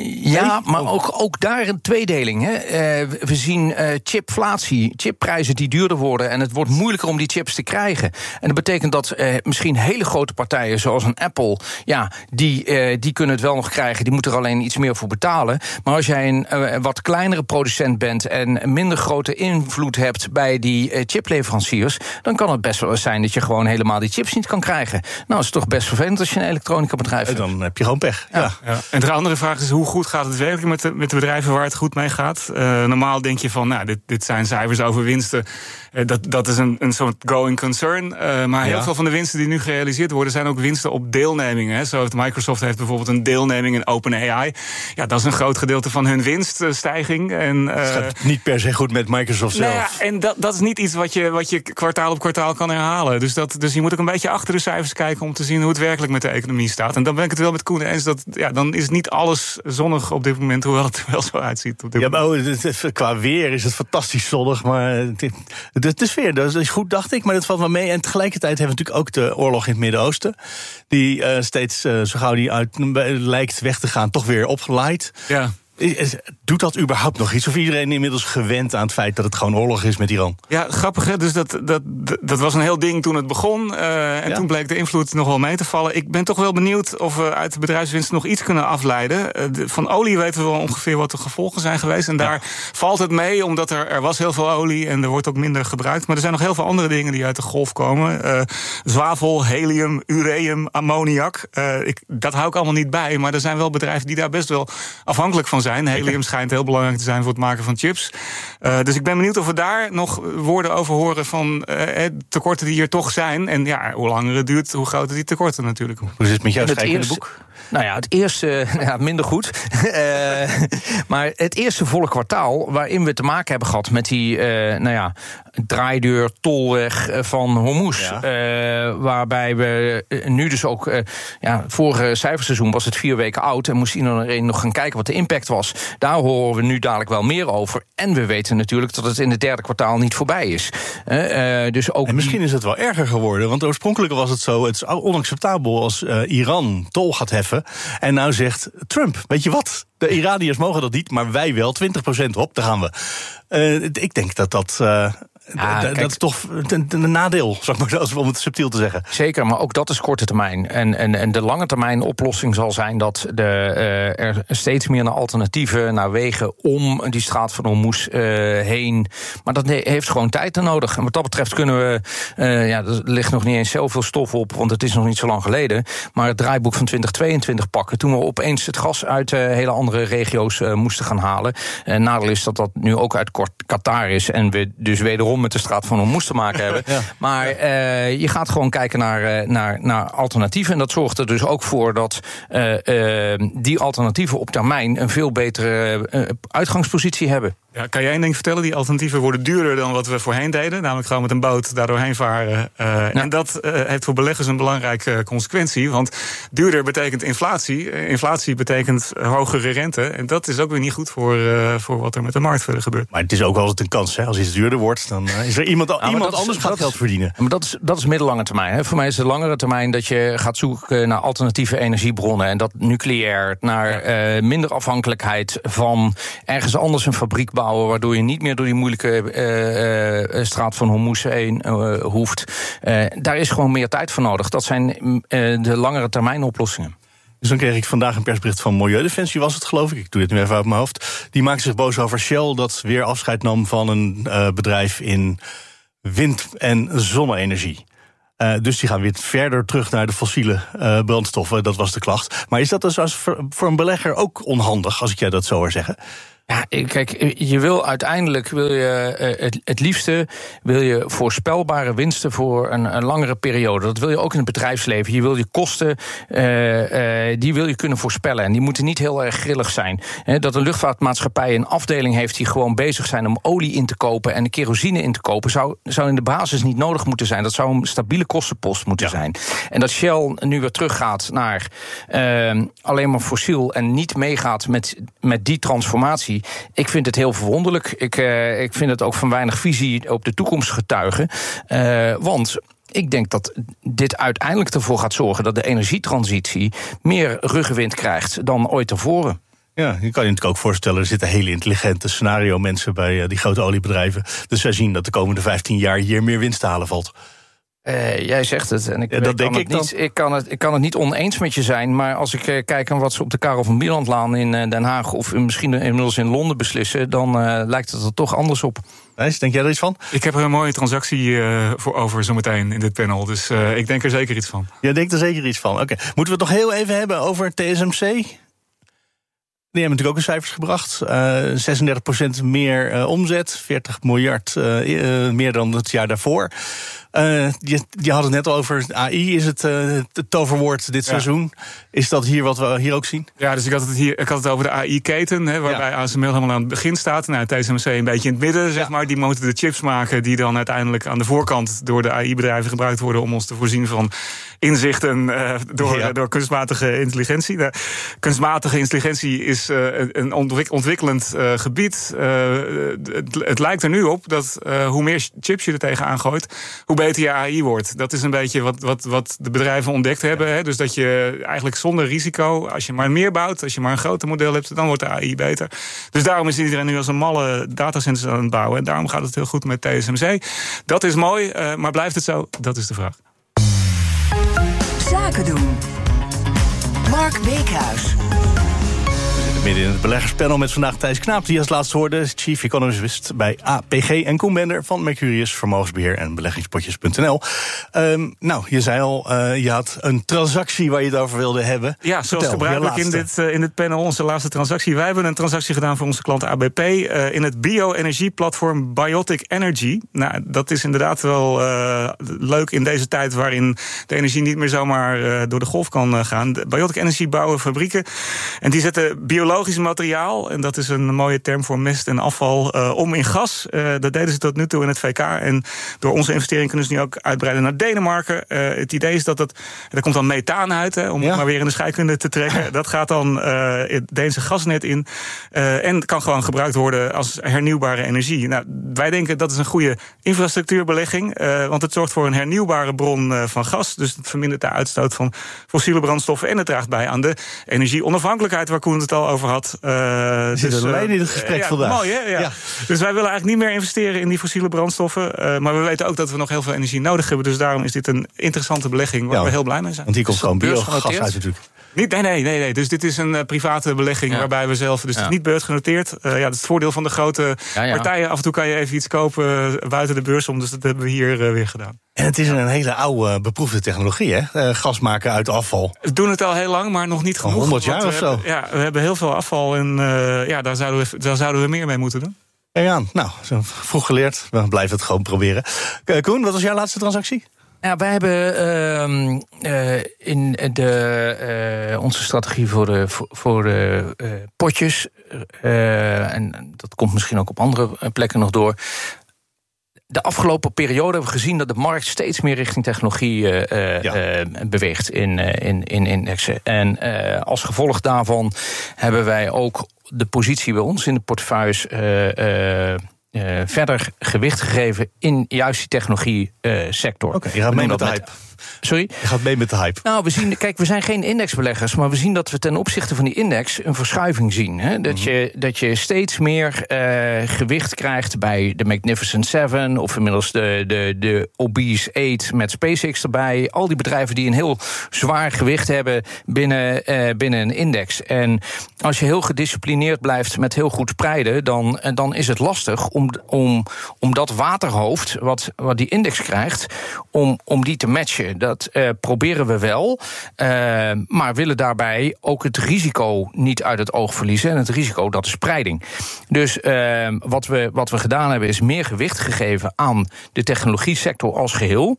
ja, maar ook, ook daar een tweedeling. Hè. Uh, we zien uh, chipflatie, chipprijzen die duurder worden, en het wordt moeilijker om die chips te krijgen. En dat betekent dat uh, misschien hele grote partijen zoals een Apple, ja, die, uh, die kunnen het wel nog krijgen, die moeten er alleen iets meer voor betalen. Maar als jij een uh, wat kleinere producent bent en minder grote invloed hebt bij die uh, chipleveranciers, dan kan het best wel zijn dat je gewoon helemaal die chips niet kan krijgen. Nou, is het toch best vervelend als je een elektronica bedrijf hebt. Dan heb je gewoon pech. Ja. Ja. Ja. En de andere vraag is, hoe goed gaat het werkelijk met de, met de bedrijven waar het goed mee gaat? Uh, normaal denk je van, nou, dit, dit zijn cijfers over winsten. Uh, dat, dat is een, een soort going concern. Uh, maar heel ja. veel van de winsten die nu gerealiseerd worden zijn ook winsten op deelnemingen. Hè. Zo heeft Microsoft heeft bijvoorbeeld een deelneming in OpenAI. Ja, dat is een groot gedeelte van hun winststijging. En, uh, het gaat niet per se goed met Microsoft zelf. Nou ja, en dat, dat is niet iets wat je, wat je kwartaal op kwartaal kan herhalen. Dus, dat, dus je moet ook een beetje achter de cijfers kijken om te zien hoe het werkelijk met de economie staat. En dan ben ik het wel met Koen eens dat, ja, dan is niet alles zonnig op dit moment, hoewel het er wel zo uitziet. Op dit ja, maar oh, het, het, qua weer is het fantastisch zonnig, maar het, het is weer, dat is goed, dacht ik, maar dat valt wel mee. En tegelijkertijd hebben we natuurlijk ook de oorlog in het Midden-Oosten, die uh, steeds, uh, zo gauw die uit lijkt weg te gaan, toch weer opgeleid. Ja. Doet dat überhaupt nog iets? Of iedereen inmiddels gewend aan het feit dat het gewoon oorlog is met Iran? Ja, grappig, hè? Dus dat, dat, dat was een heel ding toen het begon. Uh, en ja. toen bleek de invloed nog wel mee te vallen. Ik ben toch wel benieuwd of we uit de bedrijfswinst nog iets kunnen afleiden. Uh, de, van olie weten we wel ongeveer wat de gevolgen zijn geweest. En daar ja. valt het mee, omdat er, er was heel veel olie en er wordt ook minder gebruikt. Maar er zijn nog heel veel andere dingen die uit de golf komen. Uh, zwavel, helium, ureum, ammoniak. Uh, ik, dat hou ik allemaal niet bij. Maar er zijn wel bedrijven die daar best wel afhankelijk van zijn. Helium schijnt heel belangrijk te zijn voor het maken van chips. Uh, dus ik ben benieuwd of we daar nog woorden over horen van uh, tekorten die er toch zijn. En ja, hoe langer het duurt, hoe groter die tekorten natuurlijk. Hoe is het met jouw schrijvende boek? Nou ja, het eerste, ja, minder goed. uh, maar het eerste volle kwartaal waarin we te maken hebben gehad met die, uh, nou ja, draaideur, tolweg van Hormuz. Ja. Uh, waarbij we nu dus ook, uh, ja, vorige cijferseizoen was het vier weken oud en moest iedereen nog gaan kijken wat de impact was. Daar horen we nu dadelijk wel meer over. En we weten natuurlijk dat het in het derde kwartaal niet voorbij is. Uh, uh, dus ook en misschien is het wel erger geworden, want oorspronkelijk was het zo, het is onacceptabel als uh, Iran tol gaat heffen. En nou zegt Trump, weet je wat? De Iraniërs mogen dat niet, maar wij wel. twintig procent op, daar gaan we. Uh, ik denk dat dat... Uh, Ah, dat kijk, is toch een, een nadeel, zal ik maar zo, om het subtiel te zeggen. Zeker, maar ook dat is korte termijn. En, en, en de lange termijn oplossing zal zijn dat de, uh, er steeds meer naar alternatieven, naar wegen om die straat van Hormuz uh, heen. Maar dat heeft gewoon tijd nodig. En wat dat betreft kunnen we, uh, ja, er ligt nog niet eens zoveel stof op, want het is nog niet zo lang geleden. Maar het draaiboek van twintig tweeëntwintig pakken, toen we opeens het gas uit uh, hele andere regio's uh, moesten gaan halen. Uh, nadeel is dat dat nu ook uit Qatar is en we dus wederom met de straat van Hormuz te maken hebben. Ja. Maar uh, je gaat gewoon kijken naar, uh, naar, naar alternatieven. En dat zorgt er dus ook voor dat uh, uh, die alternatieven op termijn een veel betere uh, uitgangspositie hebben. Ja, kan jij één ding vertellen? Die alternatieven worden duurder dan wat we voorheen deden. Namelijk gewoon met een boot daar doorheen varen. Uh, ja. En dat uh, heeft voor beleggers een belangrijke uh, consequentie. Want duurder betekent inflatie. Inflatie betekent hogere rente. En dat is ook weer niet goed voor, uh, voor wat er met de markt verder gebeurt. Maar het is ook wel eens een kans. Hè? Als iets duurder wordt, dan uh, is er iemand, ja, iemand anders is, gaat geld verdienen. Maar dat is, dat is middellange termijn. Hè? Voor mij is de langere termijn dat je gaat zoeken naar alternatieve energiebronnen. En dat nucleair, naar uh, minder afhankelijkheid van ergens anders een fabriek bouwen, waardoor je niet meer door die moeilijke uh, uh, straat van Hormuz heen uh, hoeft. Uh, daar is gewoon meer tijd voor nodig. Dat zijn uh, de langere termijn oplossingen. Dus dan kreeg ik vandaag een persbericht van Milieudefensie, was het geloof ik. Ik doe dit nu even uit mijn hoofd. Die maakte zich boos over Shell, dat weer afscheid nam van een uh, bedrijf in wind- en zonne-energie. Uh, dus die gaan weer verder terug naar de fossiele uh, brandstoffen. Dat was de klacht. Maar is dat dus als voor, voor een belegger ook onhandig, als ik jij dat zo hoor zeggen? Ja, kijk, je wil uiteindelijk, wil je het, het liefste, wil je voorspelbare winsten voor een, een langere periode. Dat wil je ook in het bedrijfsleven. Je wil je kosten, uh, uh, die wil je kunnen voorspellen. En die moeten niet heel erg grillig zijn. He, dat een luchtvaartmaatschappij een afdeling heeft die gewoon bezig zijn om olie in te kopen en de kerosine in te kopen, zou, zou in de basis niet nodig moeten zijn. Dat zou een stabiele kostenpost moeten ja. zijn. En dat Shell nu weer teruggaat naar uh, alleen maar fossiel en niet meegaat met, met die transformatie. Ik vind het heel verwonderlijk. Ik, uh, ik vind het ook van weinig visie op de toekomst getuigen. Uh, want ik denk dat dit uiteindelijk ervoor gaat zorgen dat de energietransitie meer ruggenwind krijgt dan ooit tevoren. Ja, je kan je natuurlijk ook voorstellen, er zitten hele intelligente scenario-mensen bij uh, die grote oliebedrijven. Dus zij zien dat de komende vijftien jaar hier meer winst te halen valt. Uh, jij zegt het en ik, ja, dat ik, denk kan ik, het niet, ik, kan het, ik kan het niet oneens met je zijn. Maar als ik uh, kijk naar wat ze op de Karel van Bielandlaan in uh, Den Haag of misschien inmiddels in Londen beslissen, dan uh, lijkt het er toch anders op. Thijs, denk jij er iets van? Ik heb er een mooie transactie uh, voor over zometeen in dit panel. Dus uh, ik denk er zeker iets van. Jij denkt er zeker iets van. Oké, okay. Moeten we het nog heel even hebben over T S M C? Die hebben natuurlijk ook een cijfers gebracht. Uh, zesendertig procent meer uh, omzet, veertig miljard uh, uh, meer dan het jaar daarvoor. Uh, je, je had het net al over A I, is het, uh, het toverwoord dit ja. seizoen. Is dat hier wat we hier ook zien? Ja, dus ik had het, hier, ik had het over de A I-keten, hè, waarbij ja. A S M L helemaal aan het begin staat. Nou, T S M C een beetje in het midden, zeg ja. maar. Die moeten de chips maken die dan uiteindelijk aan de voorkant door de A I-bedrijven gebruikt worden om ons te voorzien van inzichten uh, door, ja. door kunstmatige intelligentie. De kunstmatige intelligentie is uh, een ontwik- ontwikkelend uh, gebied. Uh, het, het lijkt er nu op dat uh, hoe meer chips je er tegenaan gooit, hoe beter je A I wordt. Dat is een beetje wat, wat, wat de bedrijven ontdekt hebben. Ja. Hè? Dus dat je eigenlijk zonder risico, als je maar meer bouwt, als je maar een groter model hebt, dan wordt de A I beter. Dus daarom is iedereen nu als een malle datacenters aan het bouwen. En daarom gaat het heel goed met T S M C. Dat is mooi, uh, maar blijft het zo? Dat is de vraag. Zaken doen. Mark Beekhuis. Midden in het beleggerspanel met vandaag Thijs Knaap, die als laatste hoorde, Chief Economist bij A P G, en Koen Bender van Mercurius Vermogensbeheer en beleggingspotjes punt n l. Um, nou, je zei al, uh, je had een transactie waar je het over wilde hebben. Ja, zoals Vertel, gebruikelijk in dit, uh, in dit panel, onze laatste transactie. Wij hebben een transactie gedaan voor onze klant A B P uh, in het bio-energieplatform Biotic Energy. Nou, dat is inderdaad wel uh, leuk in deze tijd waarin de energie niet meer zomaar uh, door de golf kan uh, gaan. De Biotic Energy bouwen fabrieken en die zetten biologisch materiaal, en dat is een mooie term voor mest en afval, uh, om in gas. Uh, dat deden ze tot nu toe in het V K. En door onze investering kunnen ze nu ook uitbreiden naar Denemarken. Uh, het idee is dat het, er komt dan methaan uit, hè, om ja. het maar weer in de scheikunde te trekken. Dat gaat dan uh, het Deense gasnet in. Uh, en kan gewoon gebruikt worden als hernieuwbare energie. Nou, wij denken dat is een goede infrastructuurbelegging. Uh, want het zorgt voor een hernieuwbare bron uh, van gas. Dus het vermindert de uitstoot van fossiele brandstoffen. En het draagt bij aan de energieonafhankelijkheid, waar Koen het al over had. Uh, zit dus, er alleen in het gesprek uh, ja, vandaag. Mooi, hè? Ja. Ja. Dus wij willen eigenlijk niet meer investeren in die fossiele brandstoffen. Uh, maar we weten ook dat we nog heel veel energie nodig hebben. Dus daarom is dit een interessante belegging waar ja, we heel blij mee zijn. Want hier komt gewoon biogas uit natuurlijk. Niet, nee, nee, nee, nee. Dus dit is een uh, private belegging ja. waarbij we zelf. Dus ja. het is niet beursgenoteerd. Uh, ja, dat is het voordeel van de grote ja, ja. partijen. Af en toe kan je even iets kopen uh, buiten de beurs om. Dus dat hebben we hier uh, weer gedaan. En het is een hele oude, beproefde technologie, hè? Uh, gas maken uit afval. We doen het al heel lang, maar nog niet genoeg. honderd jaar of zo. Ja, we hebben heel veel afval en uh, ja, daar zouden, we, daar zouden we meer mee moeten doen. Ja, nou, zo vroeg geleerd. We blijven het gewoon proberen. Uh, Koen, wat was jouw laatste transactie? Ja, wij hebben uh, uh, in de, uh, onze strategie voor de, voor, voor de uh, potjes, uh, en dat komt misschien ook op andere plekken nog door. De afgelopen periode hebben we gezien dat de markt steeds meer richting technologie uh, ja. uh, beweegt in, uh, in, in indexen. En uh, als gevolg daarvan hebben wij ook de positie bij ons in de portefeuilles Uh, uh, Uh, verder gewicht gegeven in juist die technologie uh, sector. Oké, okay, je gaat mee met de hype. Sorry? Je gaat mee met de hype. Nou, we zien, kijk, we zijn geen indexbeleggers, maar we zien dat we ten opzichte van die index een verschuiving zien. Hè? Dat, mm-hmm. je, dat je steeds meer uh, gewicht krijgt bij de Magnificent Seven, of inmiddels de, de, de Obese Eight met SpaceX erbij. Al die bedrijven die een heel zwaar gewicht hebben binnen, uh, binnen een index. En als je heel gedisciplineerd blijft met heel goed spreiden, dan, dan is het lastig om, om, om dat waterhoofd, wat, wat die index krijgt, om, om die te matchen. Dat uh, proberen we wel, uh, maar willen daarbij ook het risico niet uit het oog verliezen. En het risico, dat is spreiding. Dus uh, wat, we, wat we gedaan hebben, is meer gewicht gegeven aan de technologie sector als geheel.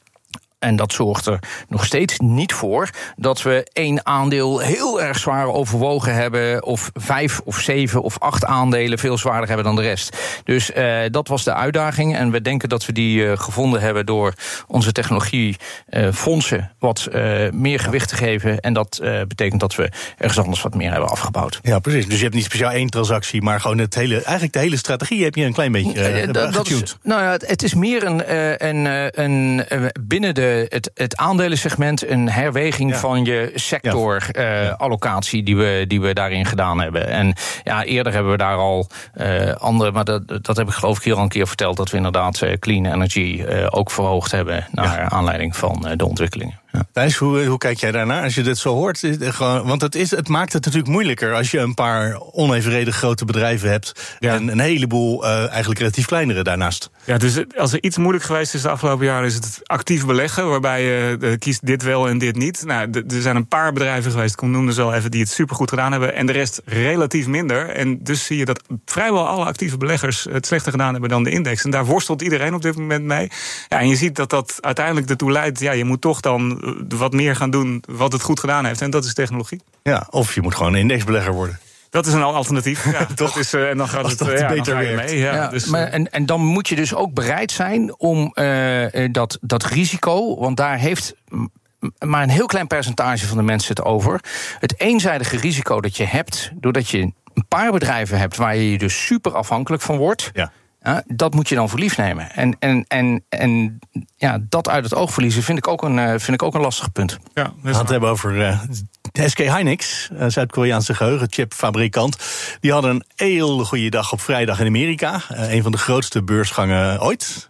En dat zorgt er nog steeds niet voor dat we één aandeel heel erg zwaar overwogen hebben, of vijf of zeven of acht aandelen veel zwaarder hebben dan de rest. Dus uh, dat was de uitdaging. En we denken dat we die uh, gevonden hebben door onze technologiefondsen uh, wat uh, meer gewicht te geven. En dat uh, betekent dat we ergens anders wat meer hebben afgebouwd. Ja, precies. Dus je hebt niet speciaal één transactie, maar gewoon het hele, eigenlijk de hele strategie heb je een klein beetje uh, dat, dat is, nou ja, het, het is meer een, uh, een, een, een binnen de Het, het aandelensegment een herweging ja. van je sectorallocatie uh, die, we, die we daarin gedaan hebben. En ja, eerder hebben we daar al uh, andere, maar dat, dat heb ik geloof ik hier al een keer verteld, dat we inderdaad uh, clean energy uh, ook verhoogd hebben naar ja. aanleiding van uh, de ontwikkelingen. Ja. Thijs, hoe, hoe kijk jij daarnaar als je dit zo hoort? Want het, is, het maakt het natuurlijk moeilijker als je een paar onevenredig grote bedrijven hebt ja. en een heleboel uh, eigenlijk relatief kleinere daarnaast. Ja, dus als er iets moeilijk geweest is de afgelopen jaren, is het actief beleggen, waarbij je uh, kiest dit wel en dit niet. Nou, d- er zijn een paar bedrijven geweest, ik noemde ze al even, die het supergoed gedaan hebben, en de rest relatief minder. En dus zie je dat vrijwel alle actieve beleggers het slechter gedaan hebben dan de index. En daar worstelt iedereen op dit moment mee. Ja, en je ziet dat dat uiteindelijk ertoe leidt, ja, je moet toch dan wat meer gaan doen wat het goed gedaan heeft. En dat is technologie. Ja, of je moet gewoon een indexbelegger worden. Dat is een alternatief. Ja, toch? Dat is, uh, en dan gaat het, uh, ja, beter weer mee. Ja, ja, dus, maar, en, en dan moet je dus ook bereid zijn om uh, dat, dat risico, want daar heeft maar een heel klein percentage van de mensen het over. Het eenzijdige risico dat je hebt, doordat je een paar bedrijven hebt waar je je dus super afhankelijk van wordt. Ja. Uh, dat moet je dan voor lief nemen. En, en, en, en ja, dat uit het oog verliezen vind ik ook een, uh, vind ik ook een lastig punt. Ja, we gaan het hebben over uh, S K Hynix, uh, Zuid-Koreaanse geheugenchipfabrikant. Die hadden een heel goede dag op vrijdag in Amerika. Uh, een van de grootste beursgangen ooit.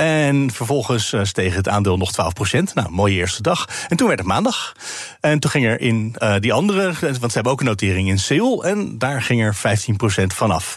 En vervolgens uh, steeg het aandeel nog twaalf procent. Nou, mooie eerste dag. En toen werd het maandag. En toen ging er in uh, die andere, want ze hebben ook een notering in Seoul. En daar ging er vijftien procent vanaf.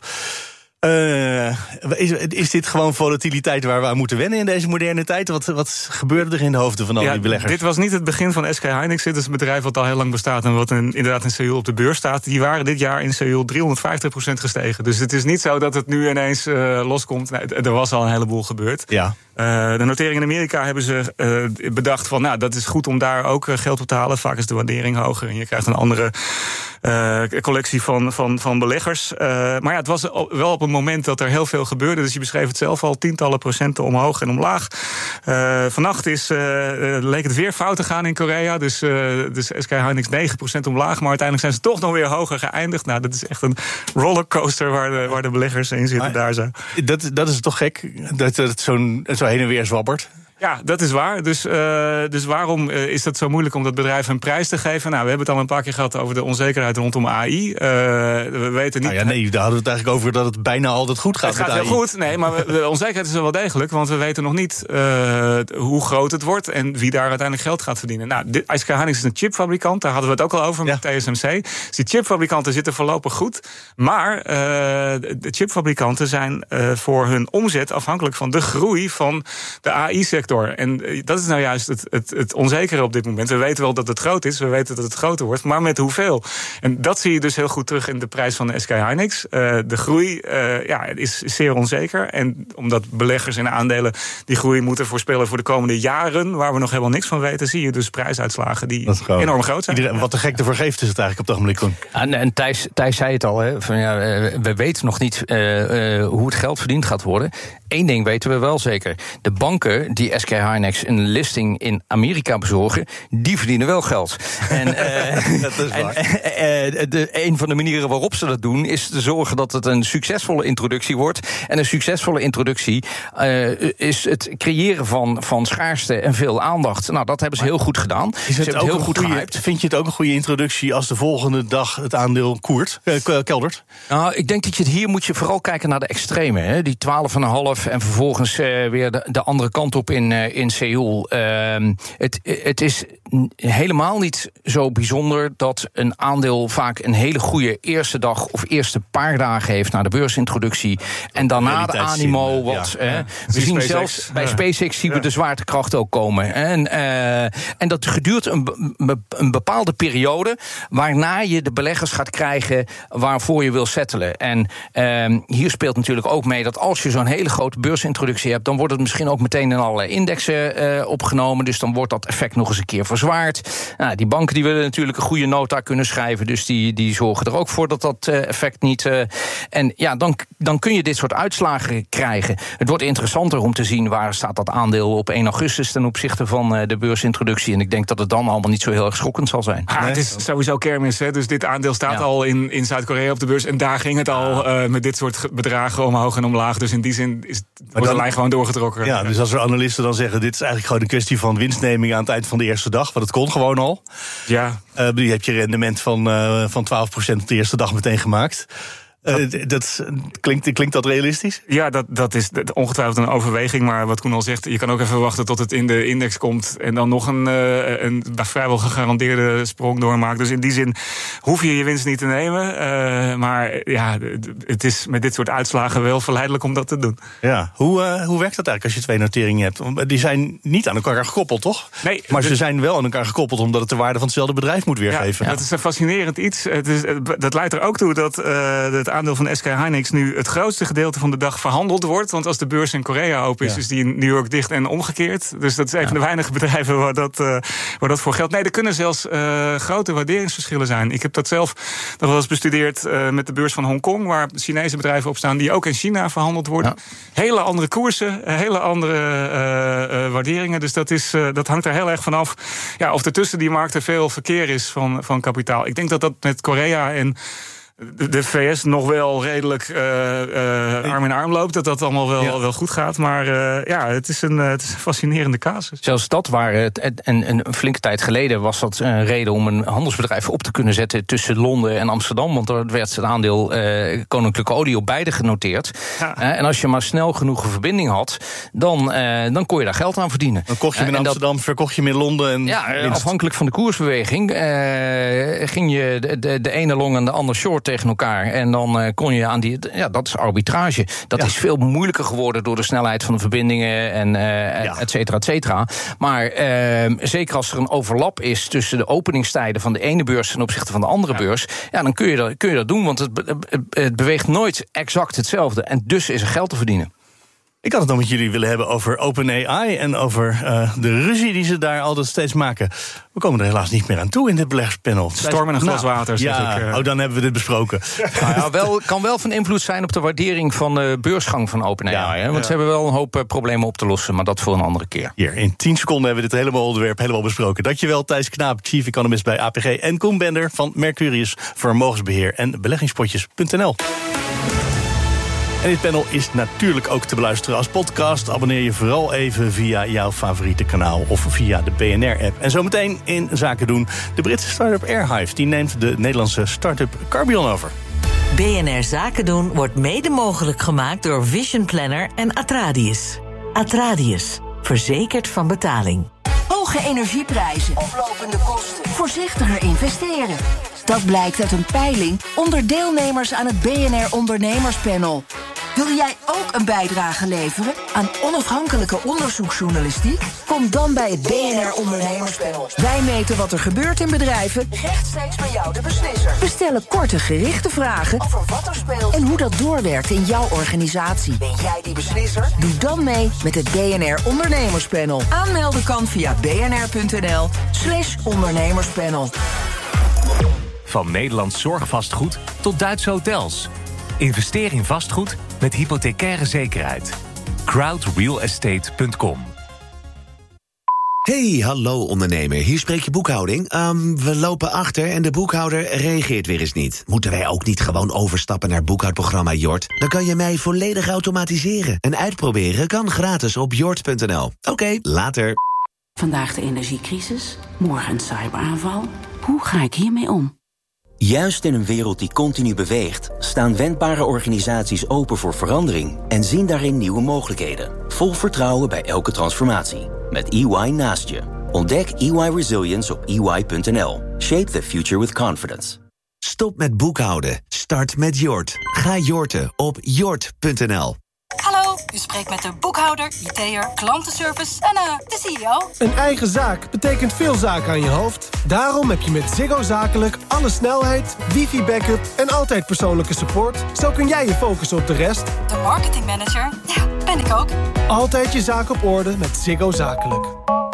Uh, is, is dit gewoon volatiliteit waar we aan moeten wennen in deze moderne tijd? Wat, wat gebeurde er in de hoofden van al ja, die beleggers? Dit was niet het begin van S K Hynix. Dit is een bedrijf wat al heel lang bestaat en wat in, inderdaad in Seoul op de beurs staat. Die waren dit jaar in Seoul driehonderdvijftig procent gestegen. Dus het is niet zo dat het nu ineens uh, loskomt. Nee, er was al een heleboel gebeurd. Ja. Uh, de notering in Amerika hebben ze uh, bedacht van, nou, dat is goed om daar ook uh, geld op te halen. Vaak is de waardering hoger en je krijgt een andere uh, collectie van, van, van beleggers. Uh, maar ja, het was wel op een moment dat er heel veel gebeurde. Dus je beschreef het zelf al, tientallen procenten omhoog en omlaag. Uh, vannacht is, uh, leek het weer fout te gaan in Korea. Dus, uh, dus S K Hynix negen procent omlaag. Maar uiteindelijk zijn ze toch nog weer hoger geëindigd. Nou, dat is echt een rollercoaster waar de, waar de beleggers in zitten. Maar, daar zo. Dat, dat is toch gek, dat het zo'n zo heen en weer zwabbert? Ja, dat is waar. Dus, uh, dus waarom uh, is het zo moeilijk om dat bedrijf een prijs te geven? Nou, we hebben het al een paar keer gehad over de onzekerheid rondom A I. Uh, we weten niet. Nou ja, nee, daar hadden we het eigenlijk over dat het bijna altijd goed gaat. Het gaat met heel A I. goed, nee, maar we, de onzekerheid is er wel degelijk, want we weten nog niet uh, hoe groot het wordt en wie daar uiteindelijk geld gaat verdienen. Nou, dit, S K Hynix is een chipfabrikant, daar hadden we het ook al over met ja. T S M C. Dus die chipfabrikanten zitten voorlopig goed, maar uh, de chipfabrikanten zijn uh, voor hun omzet afhankelijk van de groei van de A I-sector. En uh, dat is nou juist het, het, het onzekere op dit moment. We weten wel dat het groot is, we weten dat het groter wordt, maar met hoeveel? En dat zie je dus heel goed terug in de prijs van de S K Hynix. Uh, de groei uh, ja, is zeer onzeker. En omdat beleggers in aandelen die groei moeten voorspellen voor de komende jaren, waar we nog helemaal niks van weten, zie je dus prijsuitslagen die enorm groot zijn. Iedereen, wat de gek de vergeeft is het eigenlijk op het ogenblik. En, en Thijs, Thijs zei het al, hè, van, ja, we weten nog niet uh, uh, hoe het geld verdiend gaat worden. Eén ding weten we wel zeker. De banken die S S K Hynix een listing in Amerika bezorgen, die verdienen wel geld. En, uh, dat is waar. En, uh, de, een van de manieren waarop ze dat doen is te zorgen dat het een succesvolle introductie wordt. En een succesvolle introductie uh, is het creëren van, van schaarste en veel aandacht. Nou, dat hebben ze heel goed gedaan. Is het ze ook heel een goed goeie, gehyped. Vind je het ook een goede introductie als de volgende dag het aandeel koert, uh, keldert? Nou, ik denk dat je het hier moet je vooral kijken naar de extreme. Hè? Die twaalf komma vijf en vervolgens uh, weer de, de andere kant op in, uh, in Seoul. Uh, het, het is helemaal niet zo bijzonder dat een aandeel vaak een hele goede eerste dag of eerste paar dagen heeft na de beursintroductie. En daarna de animo wat. Ja, uh, ja. We zien SpaceX, zelfs bij ja. SpaceX zien we ja. de zwaartekracht ook komen. En, uh, en dat geduurt een, een bepaalde periode waarna je de beleggers gaat krijgen waarvoor je wil settelen. En uh, hier speelt natuurlijk ook mee dat als je zo'n hele grote beursintroductie hebt, dan wordt het misschien ook meteen in allerlei indexen uh, opgenomen. Dus dan wordt dat effect nog eens een keer verzwaard. Nou, die banken die willen natuurlijk een goede nota kunnen schrijven, dus die, die zorgen er ook voor dat dat uh, effect niet. Uh, en ja, dan, dan kun je dit soort uitslagen krijgen. Het wordt interessanter om te zien waar staat dat aandeel op één augustus ten opzichte van uh, de beursintroductie. En ik denk dat het dan allemaal niet zo heel erg schokkend zal zijn. Ah, het is sowieso kermis, hè? Dus dit aandeel staat ja. al in, in Zuid-Korea op de beurs. En daar ging het al uh, met dit soort bedragen omhoog en omlaag. Dus in die zin is, wordt de lijn gewoon doorgetrokken. Ja, dus als er analisten dan zeggen, dit is eigenlijk gewoon een kwestie van winstneming aan het eind van de eerste dag. Want het kon gewoon al. Ja. Uh, je hebt je rendement van, uh, van twaalf procent op de eerste dag meteen gemaakt. Uh, dat, klinkt, klinkt dat realistisch? Ja, dat, dat is ongetwijfeld een overweging. Maar wat Koen al zegt, je kan ook even wachten tot het in de index komt en dan nog een, uh, een vrijwel gegarandeerde sprong doormaakt. Dus in die zin hoef je je winst niet te nemen. Uh, maar ja, het is met dit soort uitslagen wel verleidelijk om dat te doen. Ja, hoe, uh, hoe werkt dat eigenlijk als je twee noteringen hebt? Die zijn niet aan elkaar gekoppeld, toch? Nee. Maar ze zijn wel aan elkaar gekoppeld omdat het de waarde van hetzelfde bedrijf moet weergeven. Ja, dat is een fascinerend iets. Het is, dat leidt er ook toe dat uh, het aandeel van S K Hynix nu het grootste gedeelte van de dag verhandeld wordt. Want als de beurs in Korea open is, ja. is die in New York dicht en omgekeerd. Dus dat is een ja. van de weinige bedrijven waar dat, uh, waar dat voor geldt. Nee, er kunnen zelfs uh, grote waarderingsverschillen zijn. Ik heb dat zelf nog wel eens bestudeerd uh, met de beurs van Hongkong, waar Chinese bedrijven op staan die ook in China verhandeld worden. Ja. Hele andere koersen, hele andere uh, uh, waarderingen. Dus dat, is, uh, dat hangt er heel erg vanaf. Ja, of er tussen die markten veel verkeer is van, van kapitaal. Ik denk dat dat met Korea en de V S nog wel redelijk uh, uh, arm in arm loopt. Dat dat allemaal wel, ja. wel goed gaat. Maar uh, ja, het is, een, uh, het is een fascinerende casus. Zelfs dat waren het, en een flinke tijd geleden was dat een reden om een handelsbedrijf op te kunnen zetten tussen Londen en Amsterdam. Want er werd het aandeel uh, Koninklijke Olie op beide genoteerd. Ja. Uh, en als je maar snel genoeg een verbinding had, dan, uh, dan kon je daar geld aan verdienen. Dan kocht je hem in uh, Amsterdam, dat, verkocht je hem in Londen. En ja, winst. Afhankelijk van de koersbeweging uh, ging je de, de, de ene long en de andere short tegen elkaar. En dan uh, kon je aan die. Ja, dat is arbitrage. Dat ja. is veel moeilijker geworden door de snelheid van de verbindingen en uh, ja. et cetera, et cetera. Maar uh, zeker als er een overlap is tussen de openingstijden van de ene beurs ten opzichte van de andere ja. beurs, ja, dan kun je dat, kun je dat doen, want het, het, het beweegt nooit exact hetzelfde. En dus is er geld te verdienen. Ik had het nog met jullie willen hebben over OpenAI en over uh, de ruzie die ze daar altijd steeds maken. We komen er helaas niet meer aan toe in dit beleggerspanel. Storm en een glas nou, water, zeg ja, ik. Uh. Oh, dan hebben we dit besproken. Nou ja, wel, kan wel van invloed zijn op de waardering van de beursgang van OpenAI. Ja, hè? Want ja. ze hebben wel een hoop uh, problemen op te lossen, maar dat voor een andere keer. Hier, in tien seconden hebben we dit hele onderwerp helemaal besproken. Dankjewel, Thijs Knaap, Chief Economist bij A P G. En Koen Bender van Mercurius Vermogensbeheer en beleggingspotjes punt n l. En dit panel is natuurlijk ook te beluisteren als podcast. Abonneer je vooral even via jouw favoriete kanaal of via de B N R-app. En zometeen in Zaken doen, de Britse start-up Airhive. Die neemt de Nederlandse start-up Carbion over. B N R Zaken doen wordt mede mogelijk gemaakt door Vision Planner en Atradius. Atradius, verzekerd van betaling. Hoge energieprijzen, oplopende kosten, voorzichtiger investeren. Dat blijkt uit een peiling onder deelnemers aan het B N R Ondernemerspanel. Wil jij ook een bijdrage leveren aan onafhankelijke onderzoeksjournalistiek? Kom dan bij het B N R Ondernemerspanel. Wij meten wat er gebeurt in bedrijven, rechtstreeks bij jou de beslisser. We stellen korte, gerichte vragen over wat er speelt en hoe dat doorwerkt in jouw organisatie. Ben jij die beslisser? Doe dan mee met het B N R Ondernemerspanel. Aanmelden kan via bnr.nl slash ondernemerspanel. Van Nederlands zorgvastgoed tot Duitse hotels. Investeer in vastgoed met hypothecaire zekerheid. crowd real estate punt com Hey, hallo ondernemer. Hier spreek je boekhouding. Um, we lopen achter en de boekhouder reageert weer eens niet. Moeten wij ook niet gewoon overstappen naar boekhoudprogramma Jort? Dan kan je mij volledig automatiseren. En uitproberen kan gratis op jort punt n l. Oké, okay, later. Vandaag de energiecrisis, morgen een cyberaanval. Hoe ga ik hiermee om? Juist in een wereld die continu beweegt, staan wendbare organisaties open voor verandering en zien daarin nieuwe mogelijkheden. Vol vertrouwen bij elke transformatie. Met E Y naast je. Ontdek E Y Resilience op e y punt n l. Shape the future with confidence. Stop met boekhouden. Start met Jort. Ga Jorten op jort punt n l. Hallo, u spreekt met de boekhouder, I T'er, klantenservice en uh, de C E O. Een eigen zaak betekent veel zaken aan je hoofd. Daarom heb je met Ziggo Zakelijk alle snelheid, wifi-backup en altijd persoonlijke support. Zo kun jij je focussen op de rest. De marketingmanager, ja, ben ik ook. Altijd je zaak op orde met Ziggo Zakelijk.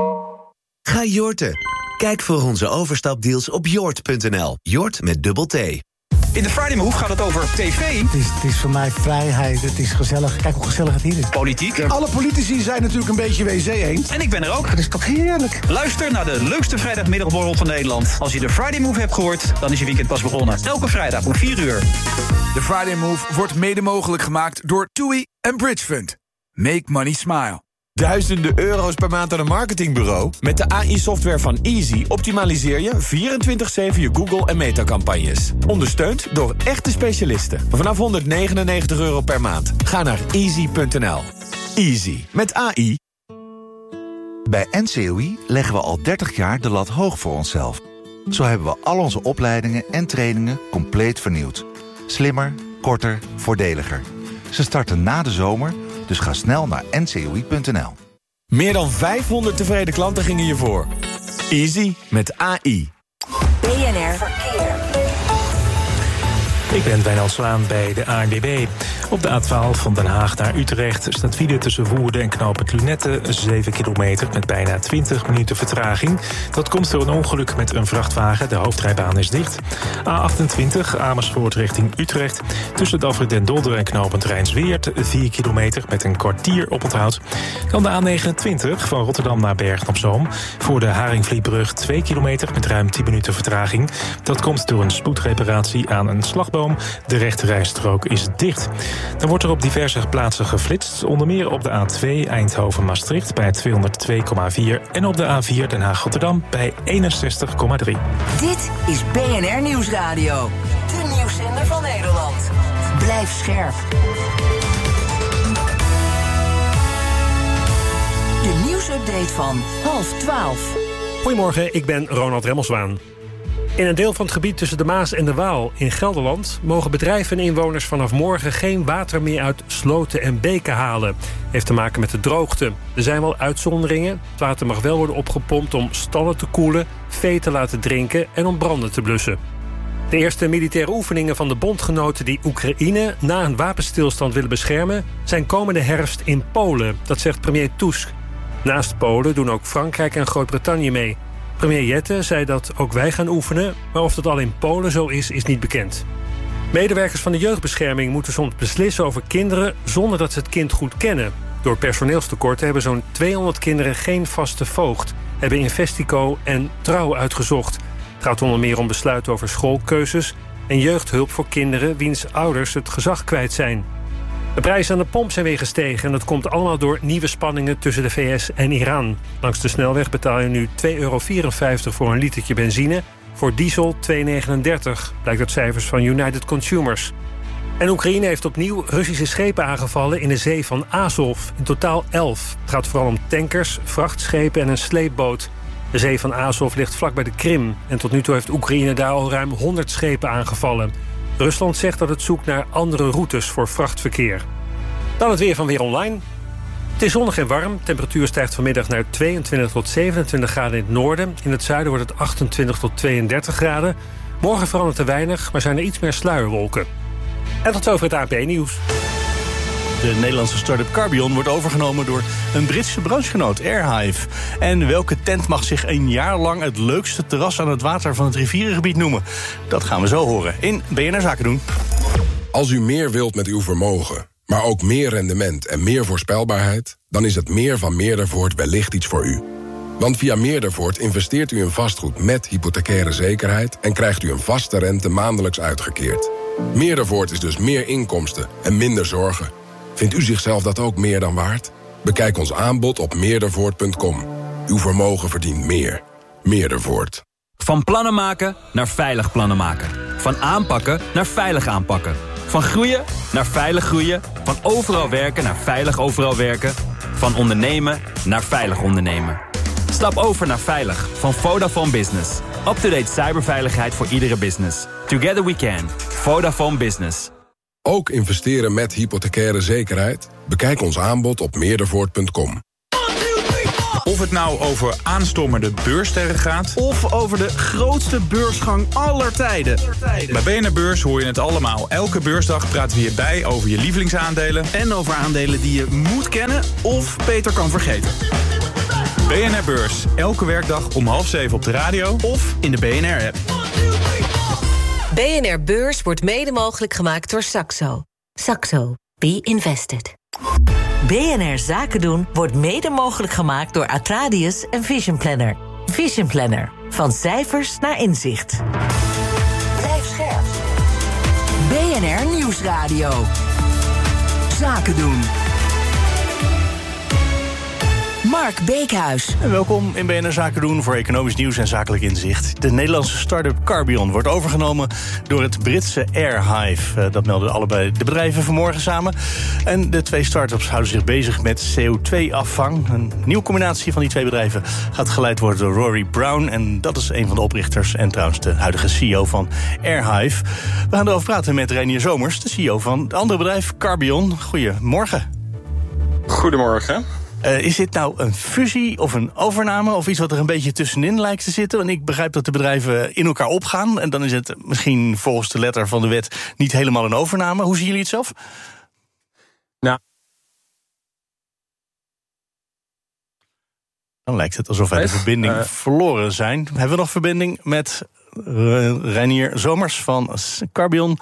Ga Jorten. Kijk voor onze overstapdeals op jort punt n l. Jort met dubbel T. In de Friday Move gaat het over tv. Het is, het is voor mij vrijheid, het is gezellig. Kijk hoe gezellig het hier is. Politiek. Alle politici zijn natuurlijk een beetje W C-eend. En ik ben er ook. Dat is toch heerlijk. Luister naar de leukste vrijdagmiddagborrel van Nederland. Als je de Friday Move hebt gehoord, dan is je weekend pas begonnen. Elke vrijdag om vier uur. De Friday Move wordt mede mogelijk gemaakt door TUI en Bridge Fund. Make money smile. Duizenden euro's per maand aan een marketingbureau? Met de A I-software van Easy optimaliseer je vierentwintig zeven je Google- en Meta-campagnes. Ondersteund door echte specialisten. Vanaf honderdnegenennegentig euro per maand. Ga naar easy punt n l. Easy. Met A I. Bij N C O I leggen we al dertig jaar de lat hoog voor onszelf. Zo hebben we al onze opleidingen en trainingen compleet vernieuwd. Slimmer, korter, voordeliger. Ze starten na de zomer... Dus ga snel naar n c o i punt n l. Meer dan vijfhonderd tevreden klanten gingen je voor. Easy met A I. B N R Verkeer. Ik ben Wijnand Zwaan bij de A N W B. Op de A twaalf van Den Haag naar Utrecht staat file tussen Woerden en knooppunt Lunette. zeven kilometer met bijna twintig minuten vertraging. Dat komt door een ongeluk met een vrachtwagen. De hoofdrijbaan is dicht. A achtentwintig Amersfoort richting Utrecht. Tussen Dalfred den Dolder en knooppunt Rijnsweert. vier kilometer met een kwartier oponthoud. Dan de A negenentwintig van Rotterdam naar Bergen op Zoom. Voor de Haringvlietbrug twee kilometer met ruim tien minuten vertraging. Dat komt door een spoedreparatie aan een slagboom. De rechterrijstrook is dicht. Dan wordt er op diverse plaatsen geflitst. Onder meer op de A twee Eindhoven-Maastricht bij tweehonderdtwee komma vier... en op de A vier Den Haag-Rotterdam bij eenenzestig komma drie. Dit is B N R Nieuwsradio. De nieuwszender van Nederland. Blijf scherp. De nieuwsupdate van half twaalf. Goedemorgen, ik ben Ronald Remmelswaan. In een deel van het gebied tussen de Maas en de Waal in Gelderland mogen bedrijven en inwoners vanaf morgen geen water meer uit sloten en beken halen. Heeft te maken met de droogte. Er zijn wel uitzonderingen. Het water mag wel worden opgepompt om stallen te koelen, vee te laten drinken en om branden te blussen. De eerste militaire oefeningen van de bondgenoten die Oekraïne na een wapenstilstand willen beschermen zijn komende herfst in Polen. Dat zegt premier Tusk. Naast Polen doen ook Frankrijk en Groot-Brittannië mee. Premier Jette zei dat ook wij gaan oefenen, maar of dat al in Polen zo is, is niet bekend. Medewerkers van de jeugdbescherming moeten soms beslissen over kinderen zonder dat ze het kind goed kennen. Door personeelstekorten hebben zo'n tweehonderd kinderen geen vaste voogd, hebben Investico en Trouw uitgezocht. Het gaat onder meer om besluiten over schoolkeuzes en jeugdhulp voor kinderen wiens ouders het gezag kwijt zijn. De prijzen aan de pomp zijn weer gestegen en dat komt allemaal door nieuwe spanningen tussen de V S en Iran. Langs de snelweg betaal je nu twee euro vierenvijftig voor een litertje benzine, voor diesel twee euro negenendertig, blijkt uit cijfers van United Consumers. En Oekraïne heeft opnieuw Russische schepen aangevallen in de zee van Azov, in totaal elf. Het gaat vooral om tankers, vrachtschepen en een sleepboot. De zee van Azov ligt vlak bij de Krim en tot nu toe heeft Oekraïne daar al ruim honderd schepen aangevallen. Rusland zegt dat het zoekt naar andere routes voor vrachtverkeer. Dan het weer van Weer Online. Het is zonnig en warm. Temperatuur stijgt vanmiddag naar tweeëntwintig tot zevenentwintig graden in het noorden. In het zuiden wordt het achtentwintig tot tweeëndertig graden. Morgen verandert er weinig, maar zijn er iets meer sluierwolken. En tot zover het A P nieuws. De Nederlandse start-up Carbion wordt overgenomen door een Britse branchegenoot, Airhive. En welke tent mag zich een jaar lang het leukste terras aan het water van het rivierengebied noemen? Dat gaan we zo horen in B N R Zaken doen. Als u meer wilt met uw vermogen, maar ook meer rendement en meer voorspelbaarheid, dan is het meer van Meerdervoort wellicht iets voor u. Want via Meerdervoort investeert u in vastgoed met hypothecaire zekerheid en krijgt u een vaste rente maandelijks uitgekeerd. Meerdervoort is dus meer inkomsten en minder zorgen. Vindt u zichzelf dat ook meer dan waard? Bekijk ons aanbod op meerdervoort punt com. Uw vermogen verdient meer. Meerdervoort. Van plannen maken naar veilig plannen maken. Van aanpakken naar veilig aanpakken. Van groeien naar veilig groeien. Van overal werken naar veilig overal werken. Van ondernemen naar veilig ondernemen. Stap over naar Veilig van Vodafone Business. Up-to-date cyberveiligheid voor iedere business. Together we can. Vodafone Business. Ook investeren met hypothecaire zekerheid? Bekijk ons aanbod op meerdervoort punt com. Of het nou over aanstormende beurssterren gaat, of over de grootste beursgang aller tijden. Bij B N R Beurs hoor je het allemaal. Elke beursdag praten we hierbij over je lievelingsaandelen. En over aandelen die je moet kennen of beter kan vergeten. B N R Beurs, elke werkdag om half zeven op de radio of in de B N R-app. B N R Beurs wordt mede mogelijk gemaakt door Saxo. Saxo. Be invested. B N R Zaken doen wordt mede mogelijk gemaakt door Atradius en Vision Planner. Vision Planner. Van cijfers naar inzicht. Blijf scherp. B N R Nieuwsradio. Zaken doen. Mark Beekhuis. En welkom in B N R Zaken doen voor economisch nieuws en zakelijk inzicht. De Nederlandse start-up Carbion wordt overgenomen door het Britse Airhive. Dat melden allebei de bedrijven vanmorgen samen. En de twee start-ups houden zich bezig met C O twee afvang. Een nieuwe combinatie van die twee bedrijven gaat geleid worden door Rory Brown. En dat is een van de oprichters en trouwens de huidige C E O van Airhive. We gaan erover praten met Reinier Zomers, de C E O van het andere bedrijf Carbion. Goedemorgen. Goedemorgen. Uh, is dit nou een fusie of een overname of iets wat er een beetje tussenin lijkt te zitten? Want ik begrijp dat de bedrijven in elkaar opgaan en dan is het misschien volgens de letter van de wet niet helemaal een overname. Hoe zien jullie het zelf? Nou, dan lijkt het alsof wij de verbinding uh, verloren zijn. Hebben we nog verbinding met uh, Reinier Zomers van Carbion?